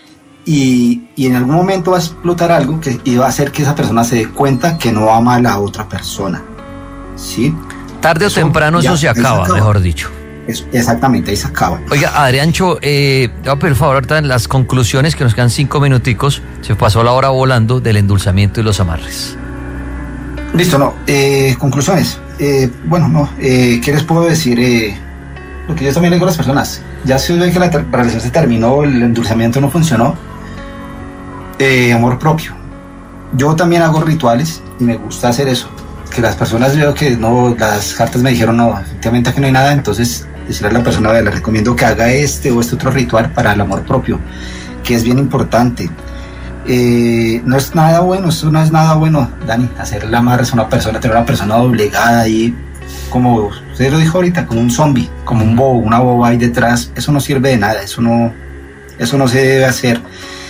[SPEAKER 3] Y, y en algún momento va a explotar algo que y va a hacer que esa persona se dé cuenta que no ama a la otra persona. ¿Sí?
[SPEAKER 2] Tarde o eso, temprano ya, eso se acaba, se acaba, mejor dicho.
[SPEAKER 3] Eso, exactamente, ahí se acaba.
[SPEAKER 2] Oiga, Adriancho, eh, voy a pedir por favor ahorita en las conclusiones, que nos quedan cinco minuticos, se pasó la hora volando del endulzamiento y los amarres.
[SPEAKER 3] Listo, no, eh, conclusiones. Eh, bueno, no, eh, ¿qué les puedo decir? Eh, lo que yo también le digo a las personas, ya si ve que la relación se terminó, el endulzamiento no funcionó, eh, amor propio. Yo también hago rituales y me gusta hacer eso. Que las personas veo que no, las cartas me dijeron no, efectivamente aquí no hay nada, entonces decirle a la persona, le recomiendo que haga este o este otro ritual para el amor propio, que es bien importante. Eh, no es nada bueno, eso no es nada bueno, Dani, hacerle amarres a una persona, tener una persona doblegada ahí, como usted lo dijo ahorita, como un zombie, como un bobo, una boba ahí detrás, eso no sirve de nada, eso no, eso no se debe hacer.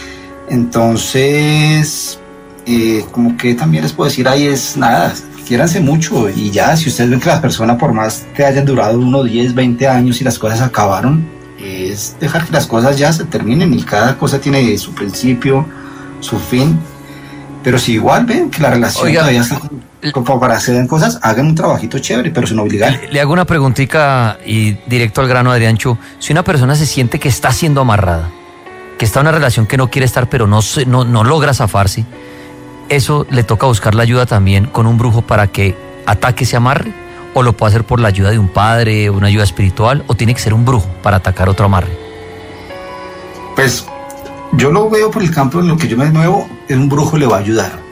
[SPEAKER 3] Entonces, eh, como que también les puedo decir, ahí es nada, quiéranse mucho y ya, si ustedes ven que las personas por más que hayan durado uno, diez, veinte años y las cosas acabaron, es dejar que las cosas ya se terminen y cada cosa tiene su principio, su fin, pero si igual ven que la relación Oiga, todavía está como para hacer cosas, hagan un trabajito chévere, pero sin obligar.
[SPEAKER 2] Le, le hago una preguntita y directo al grano, Adriancho. Si una persona se siente que está siendo amarrada, que está en una relación que no quiere estar, pero no, no, no logra zafarse, ¿eso le toca buscar la ayuda también con un brujo para que ataque ese amarre? ¿O lo puede hacer por la ayuda de un padre, una ayuda espiritual? ¿O tiene que ser un brujo para atacar otro amarre?
[SPEAKER 3] Pues yo lo veo por el campo en lo que yo me muevo, un brujo le va a ayudar.